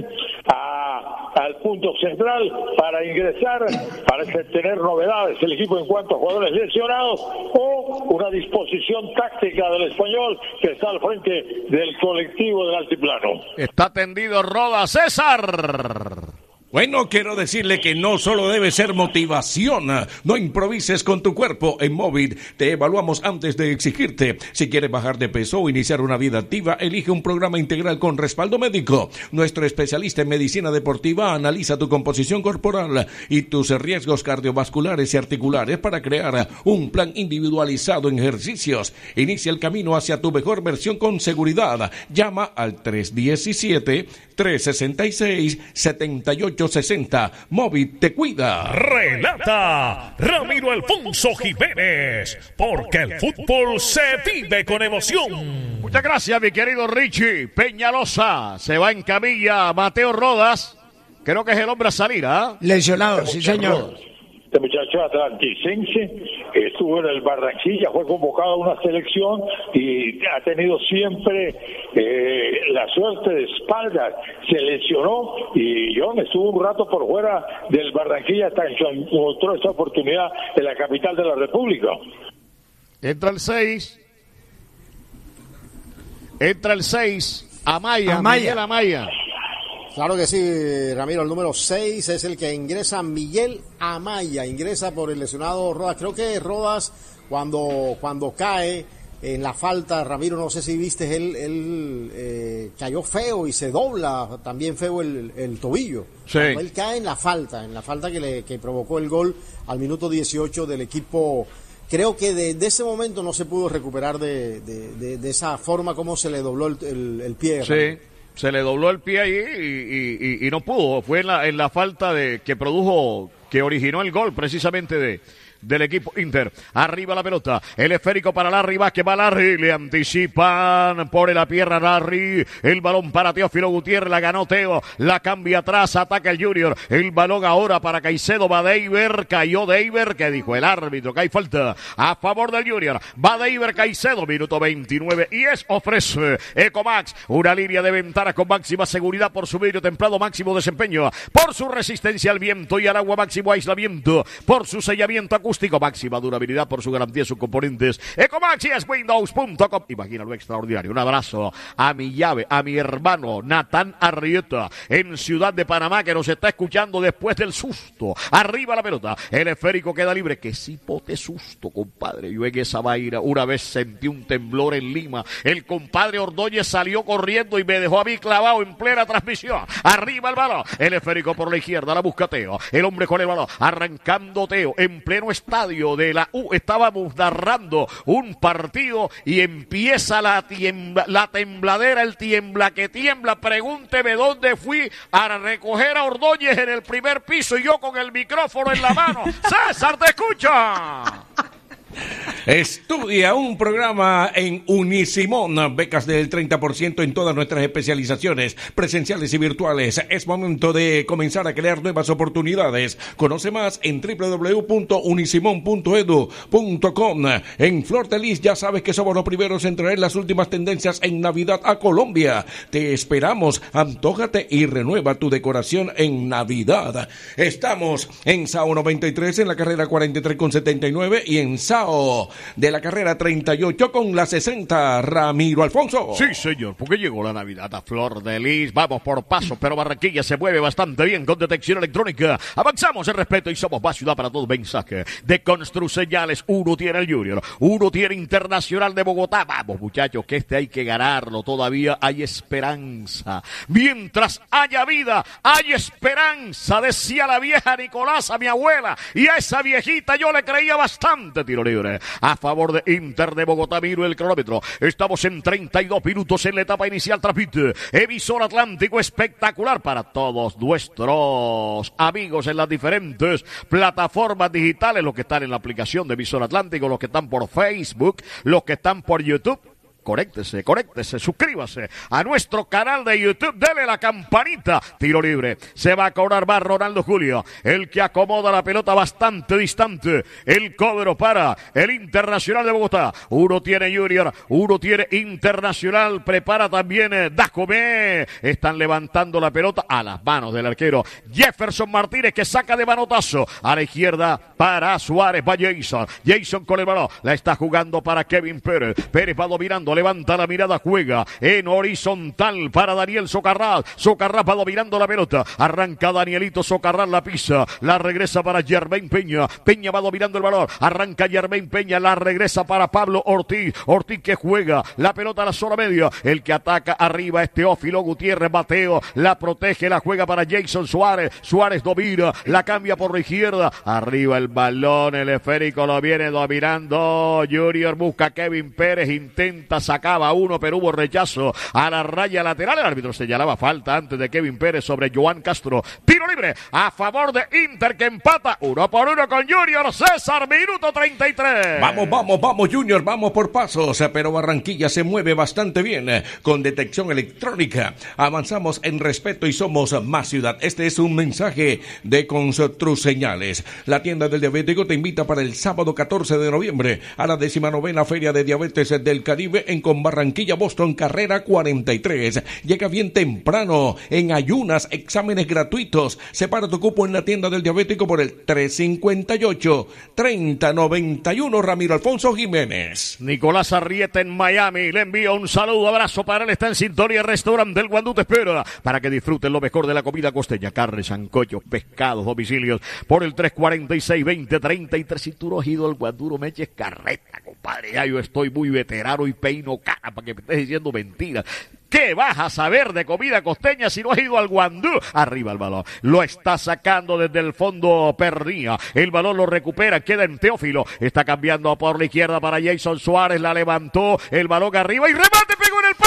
a, al punto central para ingresar, parece tener novedades el equipo en cuanto a jugadores lesionados o una disposición táctica del Español que está al frente del colectivo del altiplano. Está tendido Rodas, César. Bueno, quiero decirle que no solo debe ser motivación, no improvises con tu cuerpo. En Móvil te evaluamos antes de exigirte. Si quieres bajar de peso o iniciar una vida activa, elige un programa integral con respaldo médico. Nuestro especialista en medicina deportiva analiza tu composición corporal y tus riesgos cardiovasculares y articulares para crear un plan individualizado en ejercicios. Inicia el camino hacia tu mejor versión con seguridad. Llama al tres uno siete, tres seis seis, siete ocho sesenta. Móvil te cuida. Relata Ramiro Alfonso Jiménez, porque el fútbol se vive con emoción. Muchas gracias, mi querido Richie. Peñalosa se va en camilla. Mateo Rodas, creo que es el hombre a salir, ¿ah? ¿eh? Lesionado, sí señor. Este muchacho atlanticense estuvo en el Barranquilla, fue convocado a una selección y ha tenido siempre eh, la suerte de espaldas. Se lesionó y John estuvo un rato por fuera del Barranquilla hasta que encontró esta oportunidad en la capital de la República. Entra el seis. Entra el seis. Amaya, Amaya. Miguel Amaya. Claro que sí, Ramiro, el número seis es el que ingresa, Miguel Amaya, ingresa por el lesionado Rodas. Creo que Rodas cuando, cuando cae en la falta, Ramiro, no sé si viste, él, él eh, cayó feo y se dobla también feo el, el tobillo. Sí. Cuando él cae en la falta, en la falta que, le, que provocó el gol al minuto dieciocho del equipo. Creo que de, de ese momento no se pudo recuperar de, de, de, de esa forma como se le dobló el, el, el pie. Sí. Ramiro. Se le dobló el pie ahí y, y, y no pudo. Fue en la, en la falta de que produjo, que originó el gol precisamente de del equipo Inter. Arriba la pelota, el esférico para Larry Vázquez, va Larry, le anticipan por la pierna Larry, el balón para Teófilo Gutiérrez, la ganó Teo, la cambia atrás, ataca el Junior, el balón ahora para Caicedo, va Deiber, cayó Deiber, que dijo el árbitro que hay falta a favor del Junior, va Deiber, Caicedo, minuto veintinueve, y es ofrece Ecomax, una línea de ventanas con máxima seguridad por su vidrio templado, máximo desempeño, por su resistencia al viento y al agua, máximo aislamiento, por su sellamiento acústico, máxima durabilidad, por su garantía y sus componentes. Ecomax y es windows punto com. Imagina lo extraordinario. Un abrazo a mi llave, a mi hermano Natán Arrieta en Ciudad de Panamá, que nos está escuchando después del susto. Arriba la pelota, el esférico queda libre. Que sí pote susto, compadre. Yo en esa vaina una vez sentí un temblor en Lima. El compadre Ordóñez salió corriendo y me dejó a mí clavado en plena transmisión. Arriba el balón, el esférico por la izquierda, la busca Teo. El hombre con el balón, arrancando Teo en pleno estadio de la U. Estábamos narrando un partido y empieza la, tiembla, la tembladera, el tiembla que tiembla. Pregúnteme dónde fui a recoger a Ordóñez en el primer piso y yo con el micrófono en la mano. César, te escucha. Estudia un programa en Unisimón, becas del treinta por ciento en todas nuestras especializaciones, presenciales y virtuales. Es momento de comenzar a crear nuevas oportunidades. Conoce más en doble u doble u doble u punto unisimón punto edu punto com. En Flor de Lis ya sabes que somos los primeros en traer las últimas tendencias en Navidad a Colombia. Te esperamos, antójate y renueva tu decoración en Navidad. Estamos en Sao noventa y tres, en la carrera cuarenta y tres con setenta y nueve y en Sao de la carrera treinta y ocho con la sesenta, Ramiro Alfonso. Sí, señor, porque llegó la Navidad a Flor de Lis. Vamos por paso, pero Barranquilla se mueve bastante bien con detección electrónica. Avanzamos en respeto y somos más ciudad para todo mensaje. De Construseñales, uno tiene el Junior, uno tiene Internacional de Bogotá. Vamos, muchachos, que este hay que ganarlo. Todavía hay esperanza. Mientras haya vida, hay esperanza, decía la vieja Nicolasa, mi abuela. Y a esa viejita yo le creía bastante. Tiro libre a favor de Inter de Bogotá. Miro el cronómetro, estamos en treinta y dos minutos en la etapa inicial. Transmite Emisor Atlántico, espectacular para todos nuestros amigos en las diferentes plataformas digitales, los que están en la aplicación de Emisor Atlántico, los que están por Facebook, los que están por YouTube. conéctese, conéctese, suscríbase a nuestro canal de YouTube, dele la campanita, tiro libre, se va a cobrar, va Ronaldo Julio, el que acomoda la pelota bastante distante, el cobro para el Internacional de Bogotá, uno tiene Junior, uno tiene Internacional, prepara también eh, Dajomé, están levantando la pelota a las manos del arquero Jefferson Martínez, que saca de manotazo a la izquierda para Suárez, va Jason, Jason con el balón, la está jugando para Kevin Pérez, Pérez va dominando, levanta la mirada, juega en horizontal para Daniel Socarrás, Socarrás va dominando la pelota, arranca Danielito Socarrás, la pisa, la regresa para Jermaine Peña, Peña va dominando el balón, arranca Jermaine Peña, la regresa para Pablo Ortiz, Ortiz que juega la pelota a la zona media, el que ataca arriba es Teófilo Gutiérrez, Mateo, la protege, la juega para Jason Suárez, Suárez domina, la cambia por la izquierda, arriba el balón, el esférico lo viene dominando, Junior busca a Kevin Pérez, intenta, sacaba uno, pero hubo rechazo a la raya lateral, el árbitro señalaba falta antes de Kevin Pérez sobre Joan Castro, tiro libre a favor de Inter, que empata uno por uno con Junior. César, minuto treinta y tres. Vamos, vamos, vamos Junior, vamos por pasos, pero Barranquilla se mueve bastante bien con detección electrónica, avanzamos en respeto y somos más ciudad. Este es un mensaje de Construseñales. La tienda del diabético te invita para el sábado catorce de noviembre a la decimanovena Feria de Diabetes del Caribe en con Barranquilla, Boston, carrera cuarenta y tres. Llega bien temprano, en ayunas, exámenes gratuitos. Separa tu cupo en la tienda del diabético por el tres cincuenta y ocho, treinta noventa y uno. Ramiro Alfonso Jiménez. Nicolás Arrieta en Miami le envía un saludo, abrazo para él, está en sintonía. Restaurante del Guandú te espera para que disfruten lo mejor de la comida costeña, carne, sancochos, pescados, domicilios por el tres cuarenta y seis, veinte treinta y tres. Si tú no has ido al Guandú, me eches carreta, compadre, ya yo estoy muy veterano y peino cara para que me estés diciendo mentiras. ¿Qué vas a saber de comida costeña si no has ido al Guandú? Arriba el balón, lo está sacando desde el fondo Pernía, el balón lo recupera, queda en Teófilo, está cambiando por la izquierda para Jason Suárez, la levantó, el balón arriba y remate, pegó en el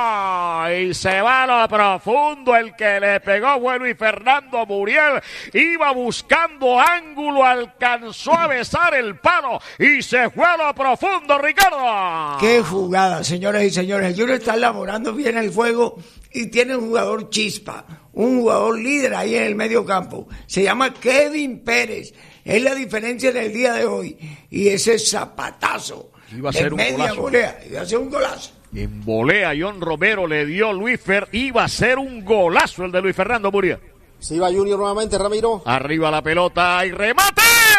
palo y se va a lo profundo. El que le pegó fue Luis Fernando Muriel, iba buscando ángulo, alcanzó a besar el palo y se fue a lo profundo. Ricardo, qué jugada, señoras y señores. El Junior está elaborando bien el juego y tiene un jugador chispa, un jugador líder ahí en el medio campo, se llama Kevin Pérez, es la diferencia del día de hoy, y ese zapatazo iba a ser de un media golazo. volea, iba a ser un golazo. En volea, John Romero le dio Luis Fer, iba a ser un golazo el de Luis Fernando Muriel. Se iba Junior nuevamente, Ramiro. Arriba la pelota y remate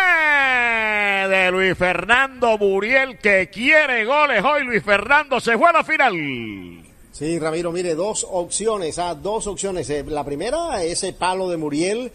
de Luis Fernando Muriel, que quiere goles hoy. Luis Fernando se fue a la final. Sí, Ramiro, mire, dos opciones, ah, dos opciones. Eh, la primera, ese palo de Muriel.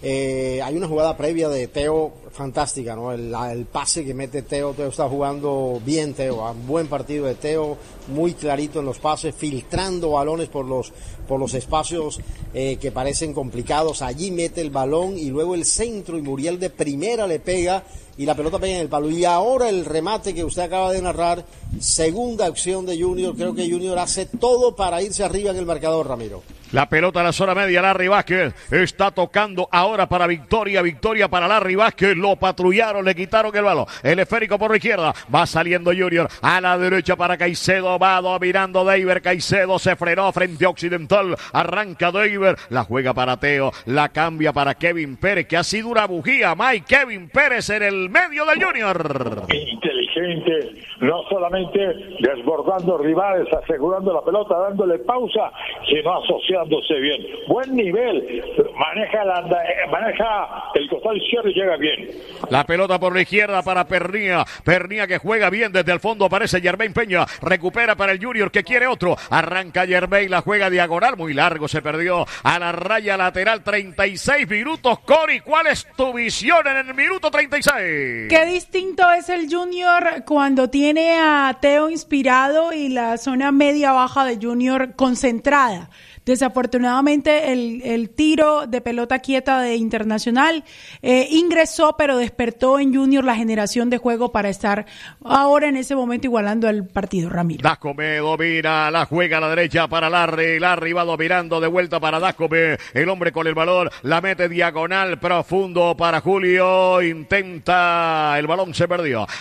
Eh, hay una jugada previa de Teo fantástica, ¿no? El, el pase que mete Teo, Teo está jugando bien, Teo, un buen partido de Teo, muy clarito en los pases, filtrando balones por los por los espacios eh, que parecen complicados. Allí mete el balón y luego el centro y Muriel de primera le pega y la pelota pega en el palo. Y ahora el remate que usted acaba de narrar, segunda acción de Junior. Creo que Junior hace todo para irse arriba en el marcador, Ramiro. La pelota a la zona media, Larry Vázquez está tocando ahora para Victoria, Victoria para Larry Vázquez, lo patrullaron, le quitaron el balón, el esférico por la izquierda, va saliendo Junior, a la derecha para Caicedo, va dominando Deiber, Caicedo se frenó frente a Occidental, arranca Deiber, la juega para Teo, la cambia para Kevin Pérez, que ha sido una bujía, Mike, Kevin Pérez en el medio del Junior. Inteligente, no solamente desbordando rivales, asegurando la pelota, dándole pausa, sino asociando bien, buen nivel, maneja, la, maneja el costado izquierdo y llega bien. La pelota por la izquierda para Pernía, Pernía que juega bien desde el fondo, aparece Jermaine Peña, recupera para el Junior que quiere otro, arranca Jermaine, la juega diagonal, muy largo, se perdió a la raya lateral, treinta y seis minutos. Cori, ¿cuál es tu visión en el minuto treinta y seis? Qué distinto es el Junior cuando tiene a Teo inspirado y la zona media baja de Junior concentrada. Desafortunadamente el, el tiro de pelota quieta de Internacional eh, ingresó, pero despertó en Junior la generación de juego para estar ahora en ese momento igualando el partido, Ramiro. Dajomé domina, la juega a la derecha para Larry, Larry va dominando de vuelta para Dajomé, el hombre con el balón, la mete diagonal profundo para Julio, intenta, el balón se perdió, a la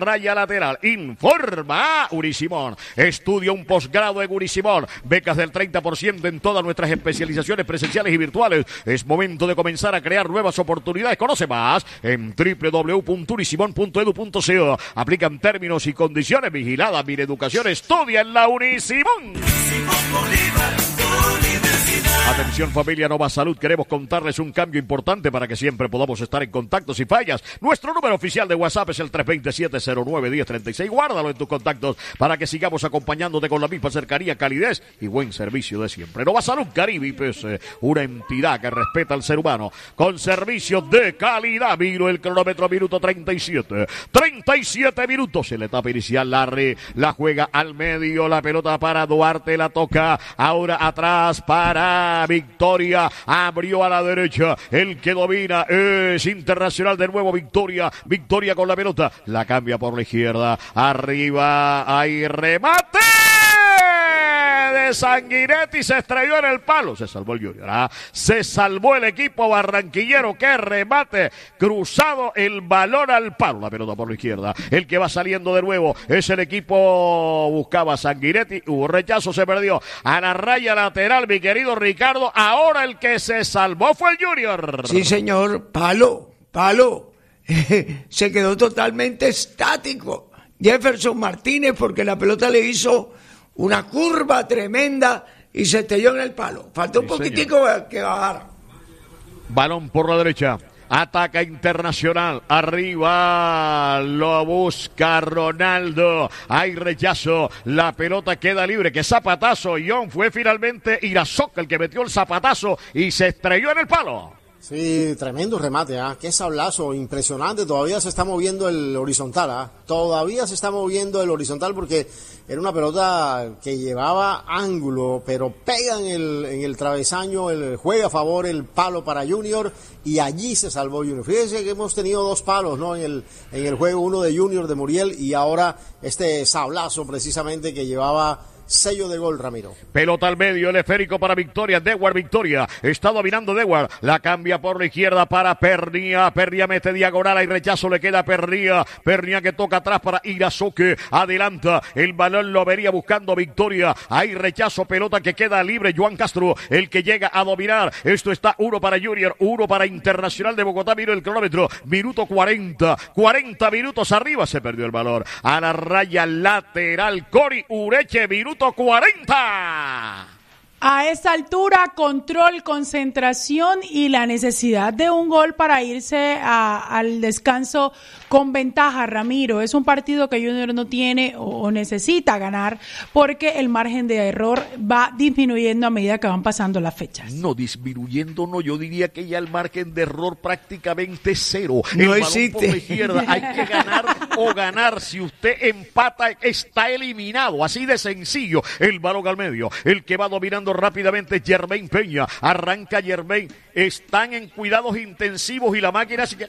raya lateral. Informa Urisimón. Estudia un posgrado en Urisimón. Becas del treinta por ciento en todas nuestras especializaciones presenciales y virtuales. Es momento de comenzar a crear nuevas oportunidades. Conoce más en doble u doble u doble u punto urisimón punto edu punto co. Aplican términos y condiciones. Vigilada Mireducación. Estudia en la Urisimón. Atención familia Nova Salud, queremos contarles un cambio importante para que siempre podamos estar en contacto si fallas. Nuestro número oficial de WhatsApp es el tres dos siete, cero nueve, uno cero tres seis. Guárdalo en tus contactos para que sigamos acompañándote con la misma cercanía, calidez y buen servicio de siempre. Nova Salud Caribe, pues, eh, una entidad que respeta al ser humano con servicios de calidad. Miro el cronómetro, minuto treinta y siete. treinta y siete minutos en la etapa inicial. Larry la juega al medio, la pelota para Duarte, la toca ahora atrás para Victoria, abrió a la derecha, el que domina es Internacional de nuevo. Victoria, Victoria con la pelota, la cambia por la izquierda, arriba, hay remate de Sanguinetti, se estrelló en el palo, se salvó el Junior, ¿ah? Se salvó el equipo barranquillero, que remate cruzado, el balón al palo, la pelota por la izquierda, el que va saliendo de nuevo es el equipo, buscaba Sanguinetti, hubo rechazo, se perdió a la raya lateral, mi querido Ricardo. Ahora el que se salvó fue el Junior. Sí señor, palo, palo, se quedó totalmente estático Jefferson Martínez, porque la pelota le hizo una curva tremenda y se estrelló en el palo. Faltó un sí, poquitico señor. que bajara. Balón por la derecha. Ataca Internacional, arriba, lo busca Ronaldo, hay rechazo, la pelota queda libre, que zapatazo, John, fue finalmente Irazoca el que metió el zapatazo y se estrelló en el palo. Sí, tremendo remate, ¿ah? Qué sablazo, impresionante, todavía se está moviendo el horizontal, ¿ah? Todavía se está moviendo el horizontal porque era una pelota que llevaba ángulo, pero pega en el, en el travesaño, el, juega a favor el palo para Junior y allí se salvó Junior. Fíjense que hemos tenido dos palos, ¿no? En el, en el juego, uno de Junior de Muriel y ahora este sablazo precisamente que llevaba sello de gol, Ramiro. Pelota al medio, el esférico para Victoria, Dewar Victoria, está dominando Dewar, la cambia por la izquierda para Pernía, Pernía mete diagonal, hay rechazo, le queda Pernía, Pernía que toca atrás para Irazoque, adelanta, el balón lo vería buscando Victoria, hay rechazo, pelota que queda libre, Joan Castro, el que llega a dominar, esto está uno para Junior, uno para Internacional de Bogotá, miro el cronómetro, minuto cuarenta, cuarenta minutos arriba, se perdió el balón, a la raya lateral, Cori Ureche, minuto cuarenta. A esta altura, control, concentración y la necesidad de un gol para irse a, al descanso con ventaja, Ramiro. Es un partido que Junior no tiene o, o necesita ganar porque el margen de error va disminuyendo a medida que van pasando las fechas. No, disminuyendo no, yo diría que ya el margen de error prácticamente cero. No el existe. Balón por la izquierda, hay que ganar o ganar. Si usted empata, está eliminado. Así de sencillo. El balón al medio, el que va dominando rápidamente Germain Peña, arranca Germain, están en cuidados intensivos y la máquina sigue,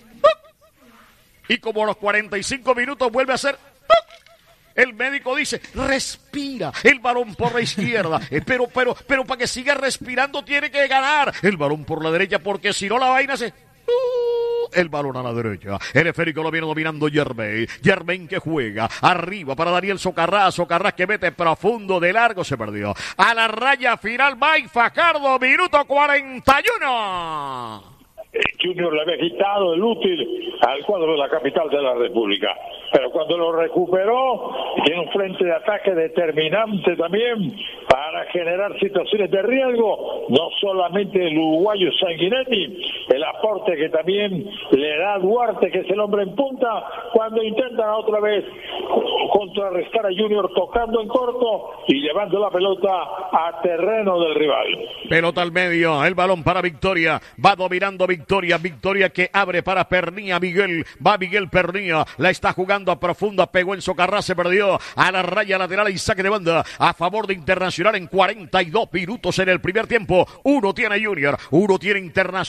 y como a los cuarenta y cinco minutos vuelve a hacer, el médico dice, respira, el balón por la izquierda, pero, pero, pero para que siga respirando tiene que ganar, el balón por la derecha, porque si no la vaina se... El balón a la derecha, el esférico lo viene dominando Germain, Germain que juega, arriba para Daniel Socarrás, Socarrás que mete profundo, de largo, se perdió, a la raya final, Mike Fajardo, minuto cuarenta y uno. Junior le había quitado el útil al cuadro de la capital de la República, pero cuando lo recuperó tiene un frente de ataque determinante también para generar situaciones de riesgo, no solamente el uruguayo Sanguinetti, el aporte que también le da Duarte, que es el hombre en punta, cuando intentan otra vez contrarrestar a Junior tocando en corto y llevando la pelota a terreno del rival. Pelota al medio, el balón para Victoria, va dominando Victoria, Victoria que abre para Pernía, Miguel, va Miguel Pernía, la está jugando a profunda, pegó en Socarrás, se perdió, a la raya lateral y saque de banda a favor de Internacional en cuarenta y dos minutos en el primer tiempo. Uno tiene Junior, uno tiene Internacional de Bogotá.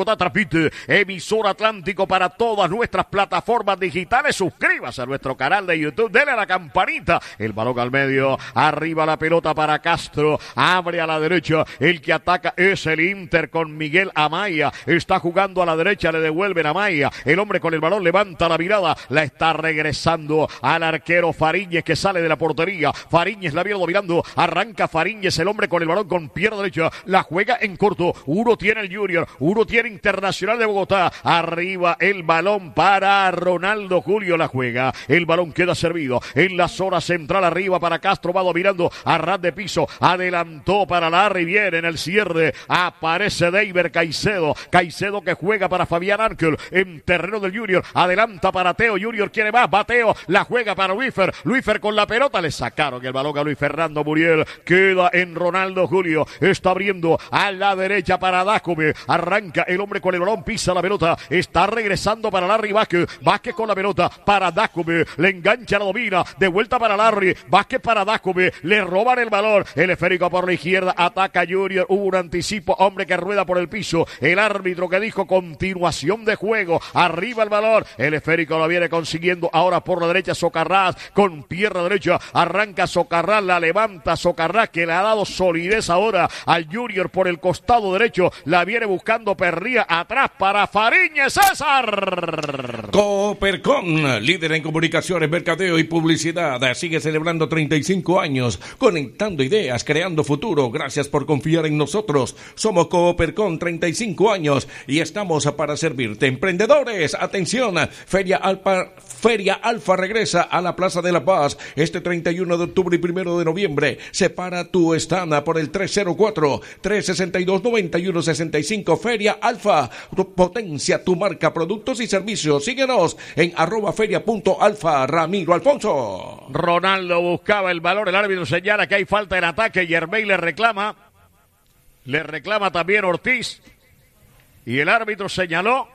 Bogotá transmite emisor Atlántico para todas nuestras plataformas digitales. Suscríbase a nuestro canal de YouTube, dele a la campanita. El balón al medio, arriba la pelota para Castro, abre a la derecha, el que ataca es el Inter con Miguel Amaya, está jugando a la derecha, le devuelven a Amaya, el hombre con el balón levanta la mirada, la está regresando al arquero Fariñez que sale de la portería, Fariñez la viene dominando, arranca Fariñez, el hombre con el balón con pierna derecha, la juega en corto, uno tiene el Junior, uno tiene Internacional de Bogotá, arriba el balón para Ronaldo Julio, la juega, el balón queda servido en la zona central, arriba para Castro, va dominando a ras de piso, adelantó para Larry, viene en el cierre, aparece Deiber Caicedo, Caicedo que juega para Fabián Ángel, en terreno del Junior, adelanta para Teo, Junior quiere más, va Teo, la juega para Luifer, Luifer con la pelota, le sacaron el balón a Luis Fernando Muriel, queda en Ronaldo Julio, está abriendo a la derecha para Dácome, arranca el hombre con el balón, pisa la pelota, está regresando para Larry Vázquez, Vázquez con la pelota para Dácome, le engancha, la domina, de vuelta para Larry, Vázquez para Dácome, le roban el balón, el esférico por la izquierda, ataca Junior, hubo un anticipo, hombre que rueda por el piso, el árbitro que dijo continuación de juego, arriba el balón, el esférico lo viene consiguiendo, ahora por la derecha Socarrás, con pierna derecha, arranca Socarrás, la levanta Socarrás, que le ha dado solidez ahora al Junior por el costado derecho, la viene buscando Perría, atrás para Fariñez, César. Coopercon, líder en comunicaciones, mercadeo y publicidad, sigue celebrando treinta y cinco años, conectando ideas, creando futuro. Gracias por confiar en nosotros. Somos Coopercon, treinta y cinco años y estamos para servirte. Emprendedores, atención, Feria Alfa, Feria Alfa regresa a la Plaza de la Paz este treinta y uno de octubre y primero de noviembre. Separa tu stand por el tres cero cuatro, tres seis dos, nueve uno seis cinco. Feria Alfa, potencia tu marca, productos y servicios. Síguenos en arroba feria punto alfa. Ramiro Alfonso. Ronaldo buscaba el balón, el árbitro señala que hay falta en ataque, Yermey le reclama, le reclama también Ortiz, y el árbitro señaló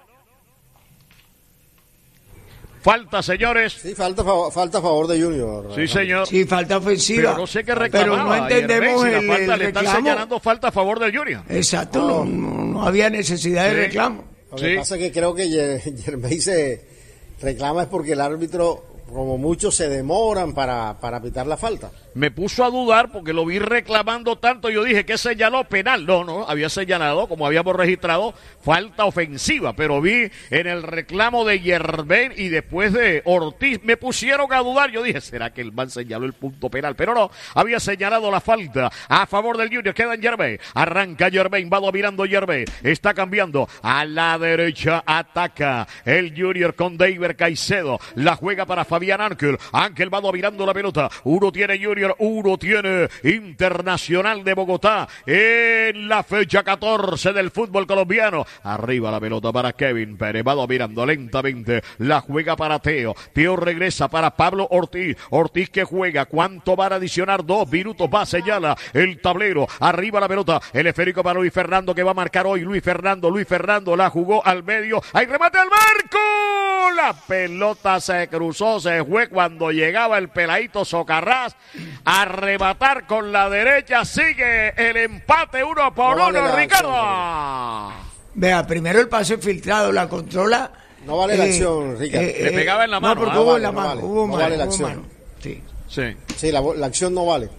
falta, señores. Sí, falta, falta a favor de Junior. Sí, señor. Sí, falta ofensiva. Pero no sé qué reclamaba. Pero no entendemos Yermey, si el, la falta, el le están reclamo. señalando falta a favor del Junior. Exacto, no, no, no había necesidad de Sí. reclamo. Lo que Sí. pasa es que creo que Yermey se reclama es porque el árbitro, como muchos, se demoran para, para pitar la falta. Me puso a dudar porque lo vi reclamando tanto. Yo dije que señaló penal. No, no, había señalado, como habíamos registrado, falta ofensiva. Pero vi en el reclamo de Yermey y después de Ortiz, me pusieron a dudar. Yo dije, ¿será que el man señaló el punto penal? Pero no, había señalado la falta a favor del Junior. Queda en Yermey. Arranca Yermey, va dominando Yermey. Está cambiando a la derecha, ataca el Junior con Deiber Caicedo. La juega para Fabián Ángel. Ángel va dominando la pelota. Uno tiene Junior, uno tiene Internacional de Bogotá en la fecha catorce del fútbol colombiano. Arriba la pelota para Kevin Pérez, va dominando lentamente, la juega para Teo, Teo regresa para Pablo Ortiz, Ortiz que juega, ¿cuánto van a adicionar? Dos minutos, va, señala el tablero, arriba la pelota, el esférico para Luis Fernando que va a marcar hoy, Luis Fernando, Luis Fernando la jugó al medio, hay remate al marco, la pelota se cruzó, se fue cuando llegaba el peladito Socarrás a rematar con la derecha, sigue el empate uno por No uno, vale Ricardo. acción, Vea, primero el pase filtrado, la controla. No vale la acción, Ricardo. Le pegaba en la mano, No, porque ah, hubo vale, en la no mano, vale, hubo no mano, vale la hubo acción. mano. Sí. Sí, Sí, la, la acción no vale.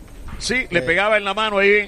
sí, le pegaba en la mano ahí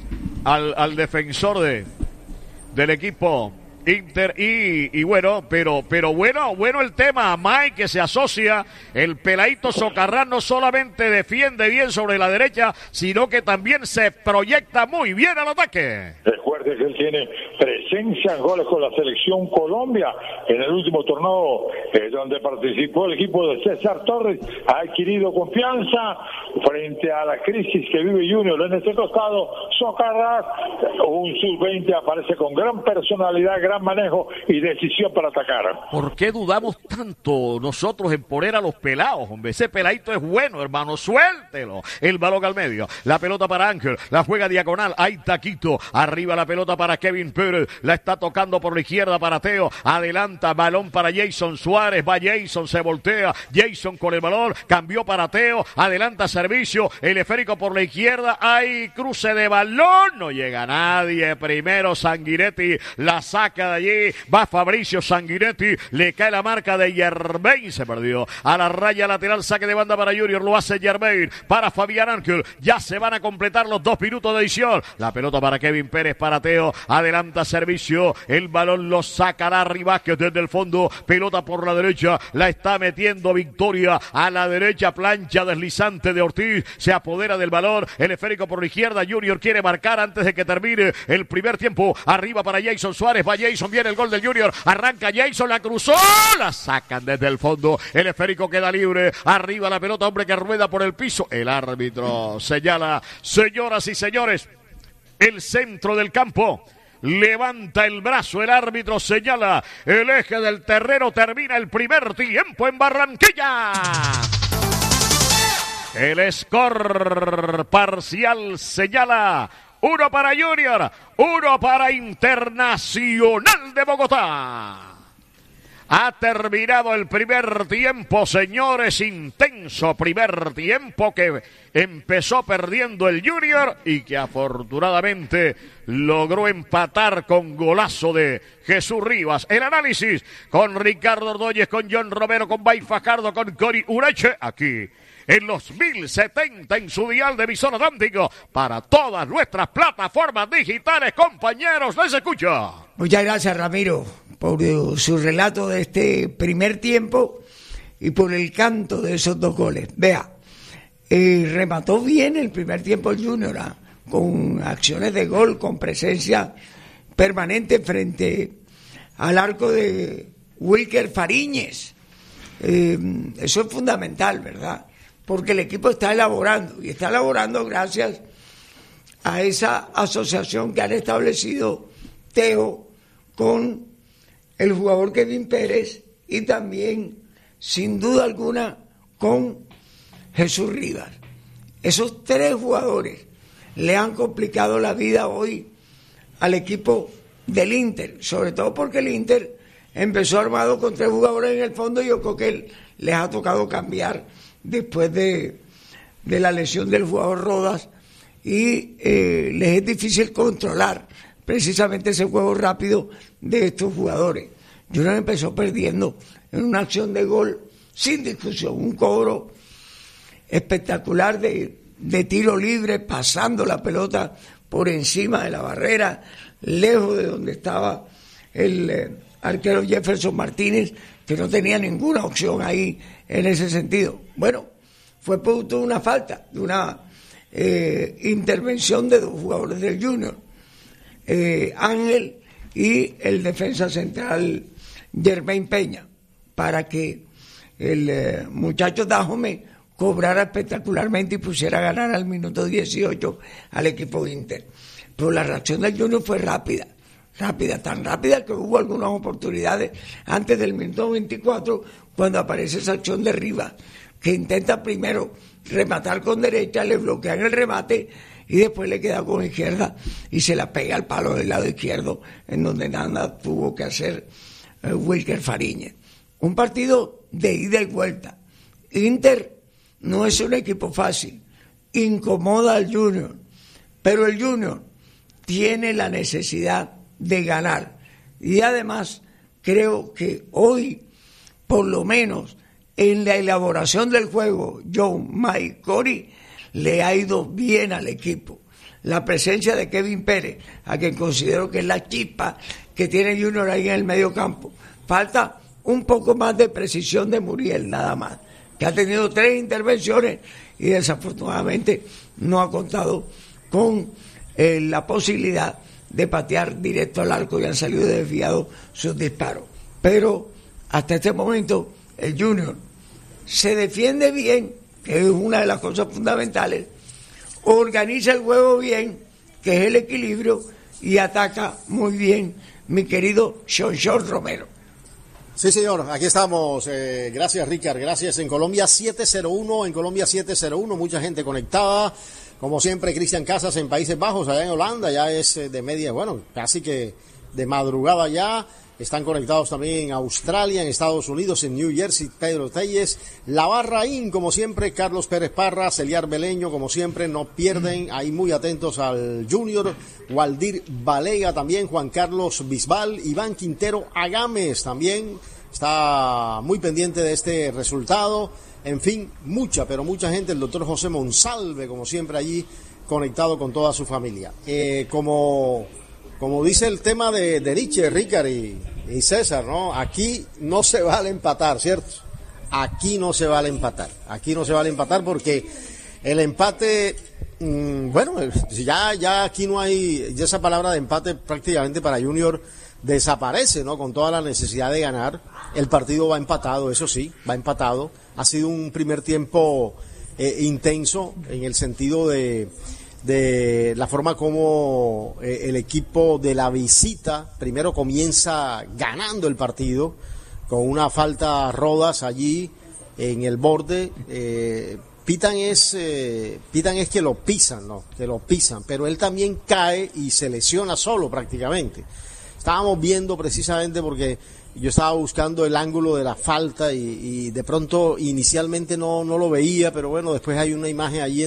al, al defensor de del equipo Inter y, y bueno, pero pero bueno, bueno el tema, Mike que se asocia, el peladito Socarrás no solamente defiende bien sobre la derecha, sino que también se proyecta muy bien al ataque. Recuerde que él tiene presencia en goles con la selección Colombia en el último torneo eh, donde participó el equipo de César Torres, ha adquirido confianza frente a la crisis que vive Junior. En este costado, Socarrás, un sub veinte, aparece con gran personalidad, gran manejo y decisión para atacar. ¿Por qué dudamos tanto nosotros en poner a los pelados, hombre? Ese peladito es bueno, hermano, suéltelo. El balón al medio, la pelota para Ángel, la juega diagonal, hay taquito, arriba la pelota para Kevin Pérez, la está tocando por la izquierda para Teo, adelanta, balón para Jason Suárez, va Jason, se voltea, Jason con el balón, cambió para Teo, adelanta servicio, el esférico por la izquierda, hay cruce de balón, no llega nada. nadie. Primero Sanguinetti la saca de allí. Va Fabricio Sanguinetti. Le cae la marca de Germain. Se perdió. A la raya lateral. Saque de banda para Junior. Lo hace Germain. Para Fabián Ángel. Ya se van a completar los dos minutos de edición. La pelota para Kevin Pérez. Para Teo. Adelanta servicio. El balón lo sacará Rivasquez desde el fondo. Pelota por la derecha. La está metiendo Victoria. A la derecha. Plancha deslizante de Ortiz. Se apodera del balón. El esférico por la izquierda. Junior quiere marcar antes de que termine el primer tiempo. Arriba para Jason Suárez. Va Jason. Viene el gol del Junior. Arranca Jason. La cruzó. La sacan desde el fondo. El esférico queda libre. Arriba la pelota. Hombre que rueda por el piso. El árbitro señala. Señoras y señores. El centro del campo. Levanta el brazo, el árbitro señala el eje del terreno, termina el primer tiempo en Barranquilla. El score parcial señala uno para Junior, uno para Internacional de Bogotá. Ha terminado el primer tiempo, señores, intenso primer tiempo que empezó perdiendo el Junior y que afortunadamente logró empatar con golazo de Jesús Rivas. El análisis con Ricardo Ordóñez, con John Romero, con Bay Fajardo, con Cori Ureche, aquí en los mil setenta en su dial de emisor atlántico para todas nuestras plataformas digitales. Compañeros, les escucha. Muchas gracias, Ramiro, por su relato de este primer tiempo y por el canto de esos dos goles. Vea, eh, remató bien el primer tiempo el Junior, ¿eh? Con acciones de gol, con presencia permanente frente al arco de Wilker Fariñez. Eh, eso es fundamental, ¿verdad? Porque el equipo está elaborando, y está elaborando gracias a esa asociación que han establecido Teo con el jugador Kevin Pérez y también, sin duda alguna, con Jesús Rivas. Esos tres jugadores le han complicado la vida hoy al equipo del Inter, sobre todo porque el Inter empezó armado con tres jugadores en el fondo y yo creo que les ha tocado cambiar después de, de la lesión del jugador Rodas y eh, les es difícil controlar precisamente ese juego rápido de estos jugadores. Junior empezó perdiendo en una acción de gol sin discusión, un cobro espectacular de, de tiro libre, pasando la pelota por encima de la barrera, lejos de donde estaba el eh, arquero Jefferson Martínez, que no tenía ninguna opción ahí en ese sentido. Bueno, fue producto de una falta, de una eh, intervención de dos jugadores del Junior, eh, Ángel y el defensa central Germain Peña, para que el eh, muchacho Dajome cobrara espectacularmente y pusiera a ganar al minuto dieciocho al equipo Inter. Pero la reacción del Junior fue rápida, rápida, tan rápida que hubo algunas oportunidades antes del minuto veinticuatro, cuando aparece esa acción de Rivas, que intenta primero rematar con derecha, le bloquean el remate y después le queda con izquierda y se la pega al palo del lado izquierdo, en donde nada tuvo que hacer eh, Wilker Fariñez. Un partido de ida y vuelta. Inter no es un equipo fácil, incomoda al Junior, pero el Junior tiene la necesidad de ganar. Y además creo que hoy, por lo menos en la elaboración del juego, John, Mike, Cori, le ha ido bien al equipo. La presencia de Kevin Pérez, a quien considero que es la chispa que tiene Junior ahí en el medio campo. Falta un poco más de precisión de Muriel, nada más, que ha tenido tres intervenciones y desafortunadamente no ha contado con eh, la posibilidad de patear directo al arco y han salido desviados sus disparos. Pero hasta este momento el Junior se defiende bien, que es una de las cosas fundamentales, organiza el juego bien, que es el equilibrio, y ataca muy bien mi querido Shonshon Romero. Sí, señor, aquí estamos. Eh, gracias, Ricard. Gracias. En Colombia siete cero uno, en Colombia siete cero uno, mucha gente conectada. Como siempre, Cristian Casas en Países Bajos, allá en Holanda, ya es de media, bueno, casi que de madrugada ya. Están conectados también en Australia, en Estados Unidos, en New Jersey, Pedro Telles, La Barraín, como siempre, Carlos Pérez Parra, Celiar Beleño, como siempre, no pierden, ahí muy atentos al Junior, Waldir Balega también, Juan Carlos Bisbal, Iván Quintero Agames también, está muy pendiente de este resultado, en fin, mucha, pero mucha gente, el doctor José Monsalve, como siempre, allí conectado con toda su familia. Eh, como... Como dice el tema de, de Nietzsche, Ricard y, y César, ¿no? Aquí no se vale empatar, ¿cierto? Aquí no se vale empatar. Aquí no se vale empatar porque el empate, mmm, bueno, ya, ya aquí no hay, ya esa palabra de empate prácticamente para Junior desaparece, ¿no? Con toda la necesidad de ganar. El partido va empatado, eso sí, va empatado. Ha sido un primer tiempo eh, intenso en el sentido de... de la forma como eh, el equipo de la visita primero comienza ganando el partido con una falta a Rodas allí en el borde. eh, pitan es eh, pitan es que lo pisan, no, que lo pisan, pero él también cae y se lesiona solo prácticamente. Estábamos viendo precisamente porque yo estaba buscando el ángulo de la falta y, y de pronto inicialmente no, no lo veía, pero bueno, después hay una imagen allí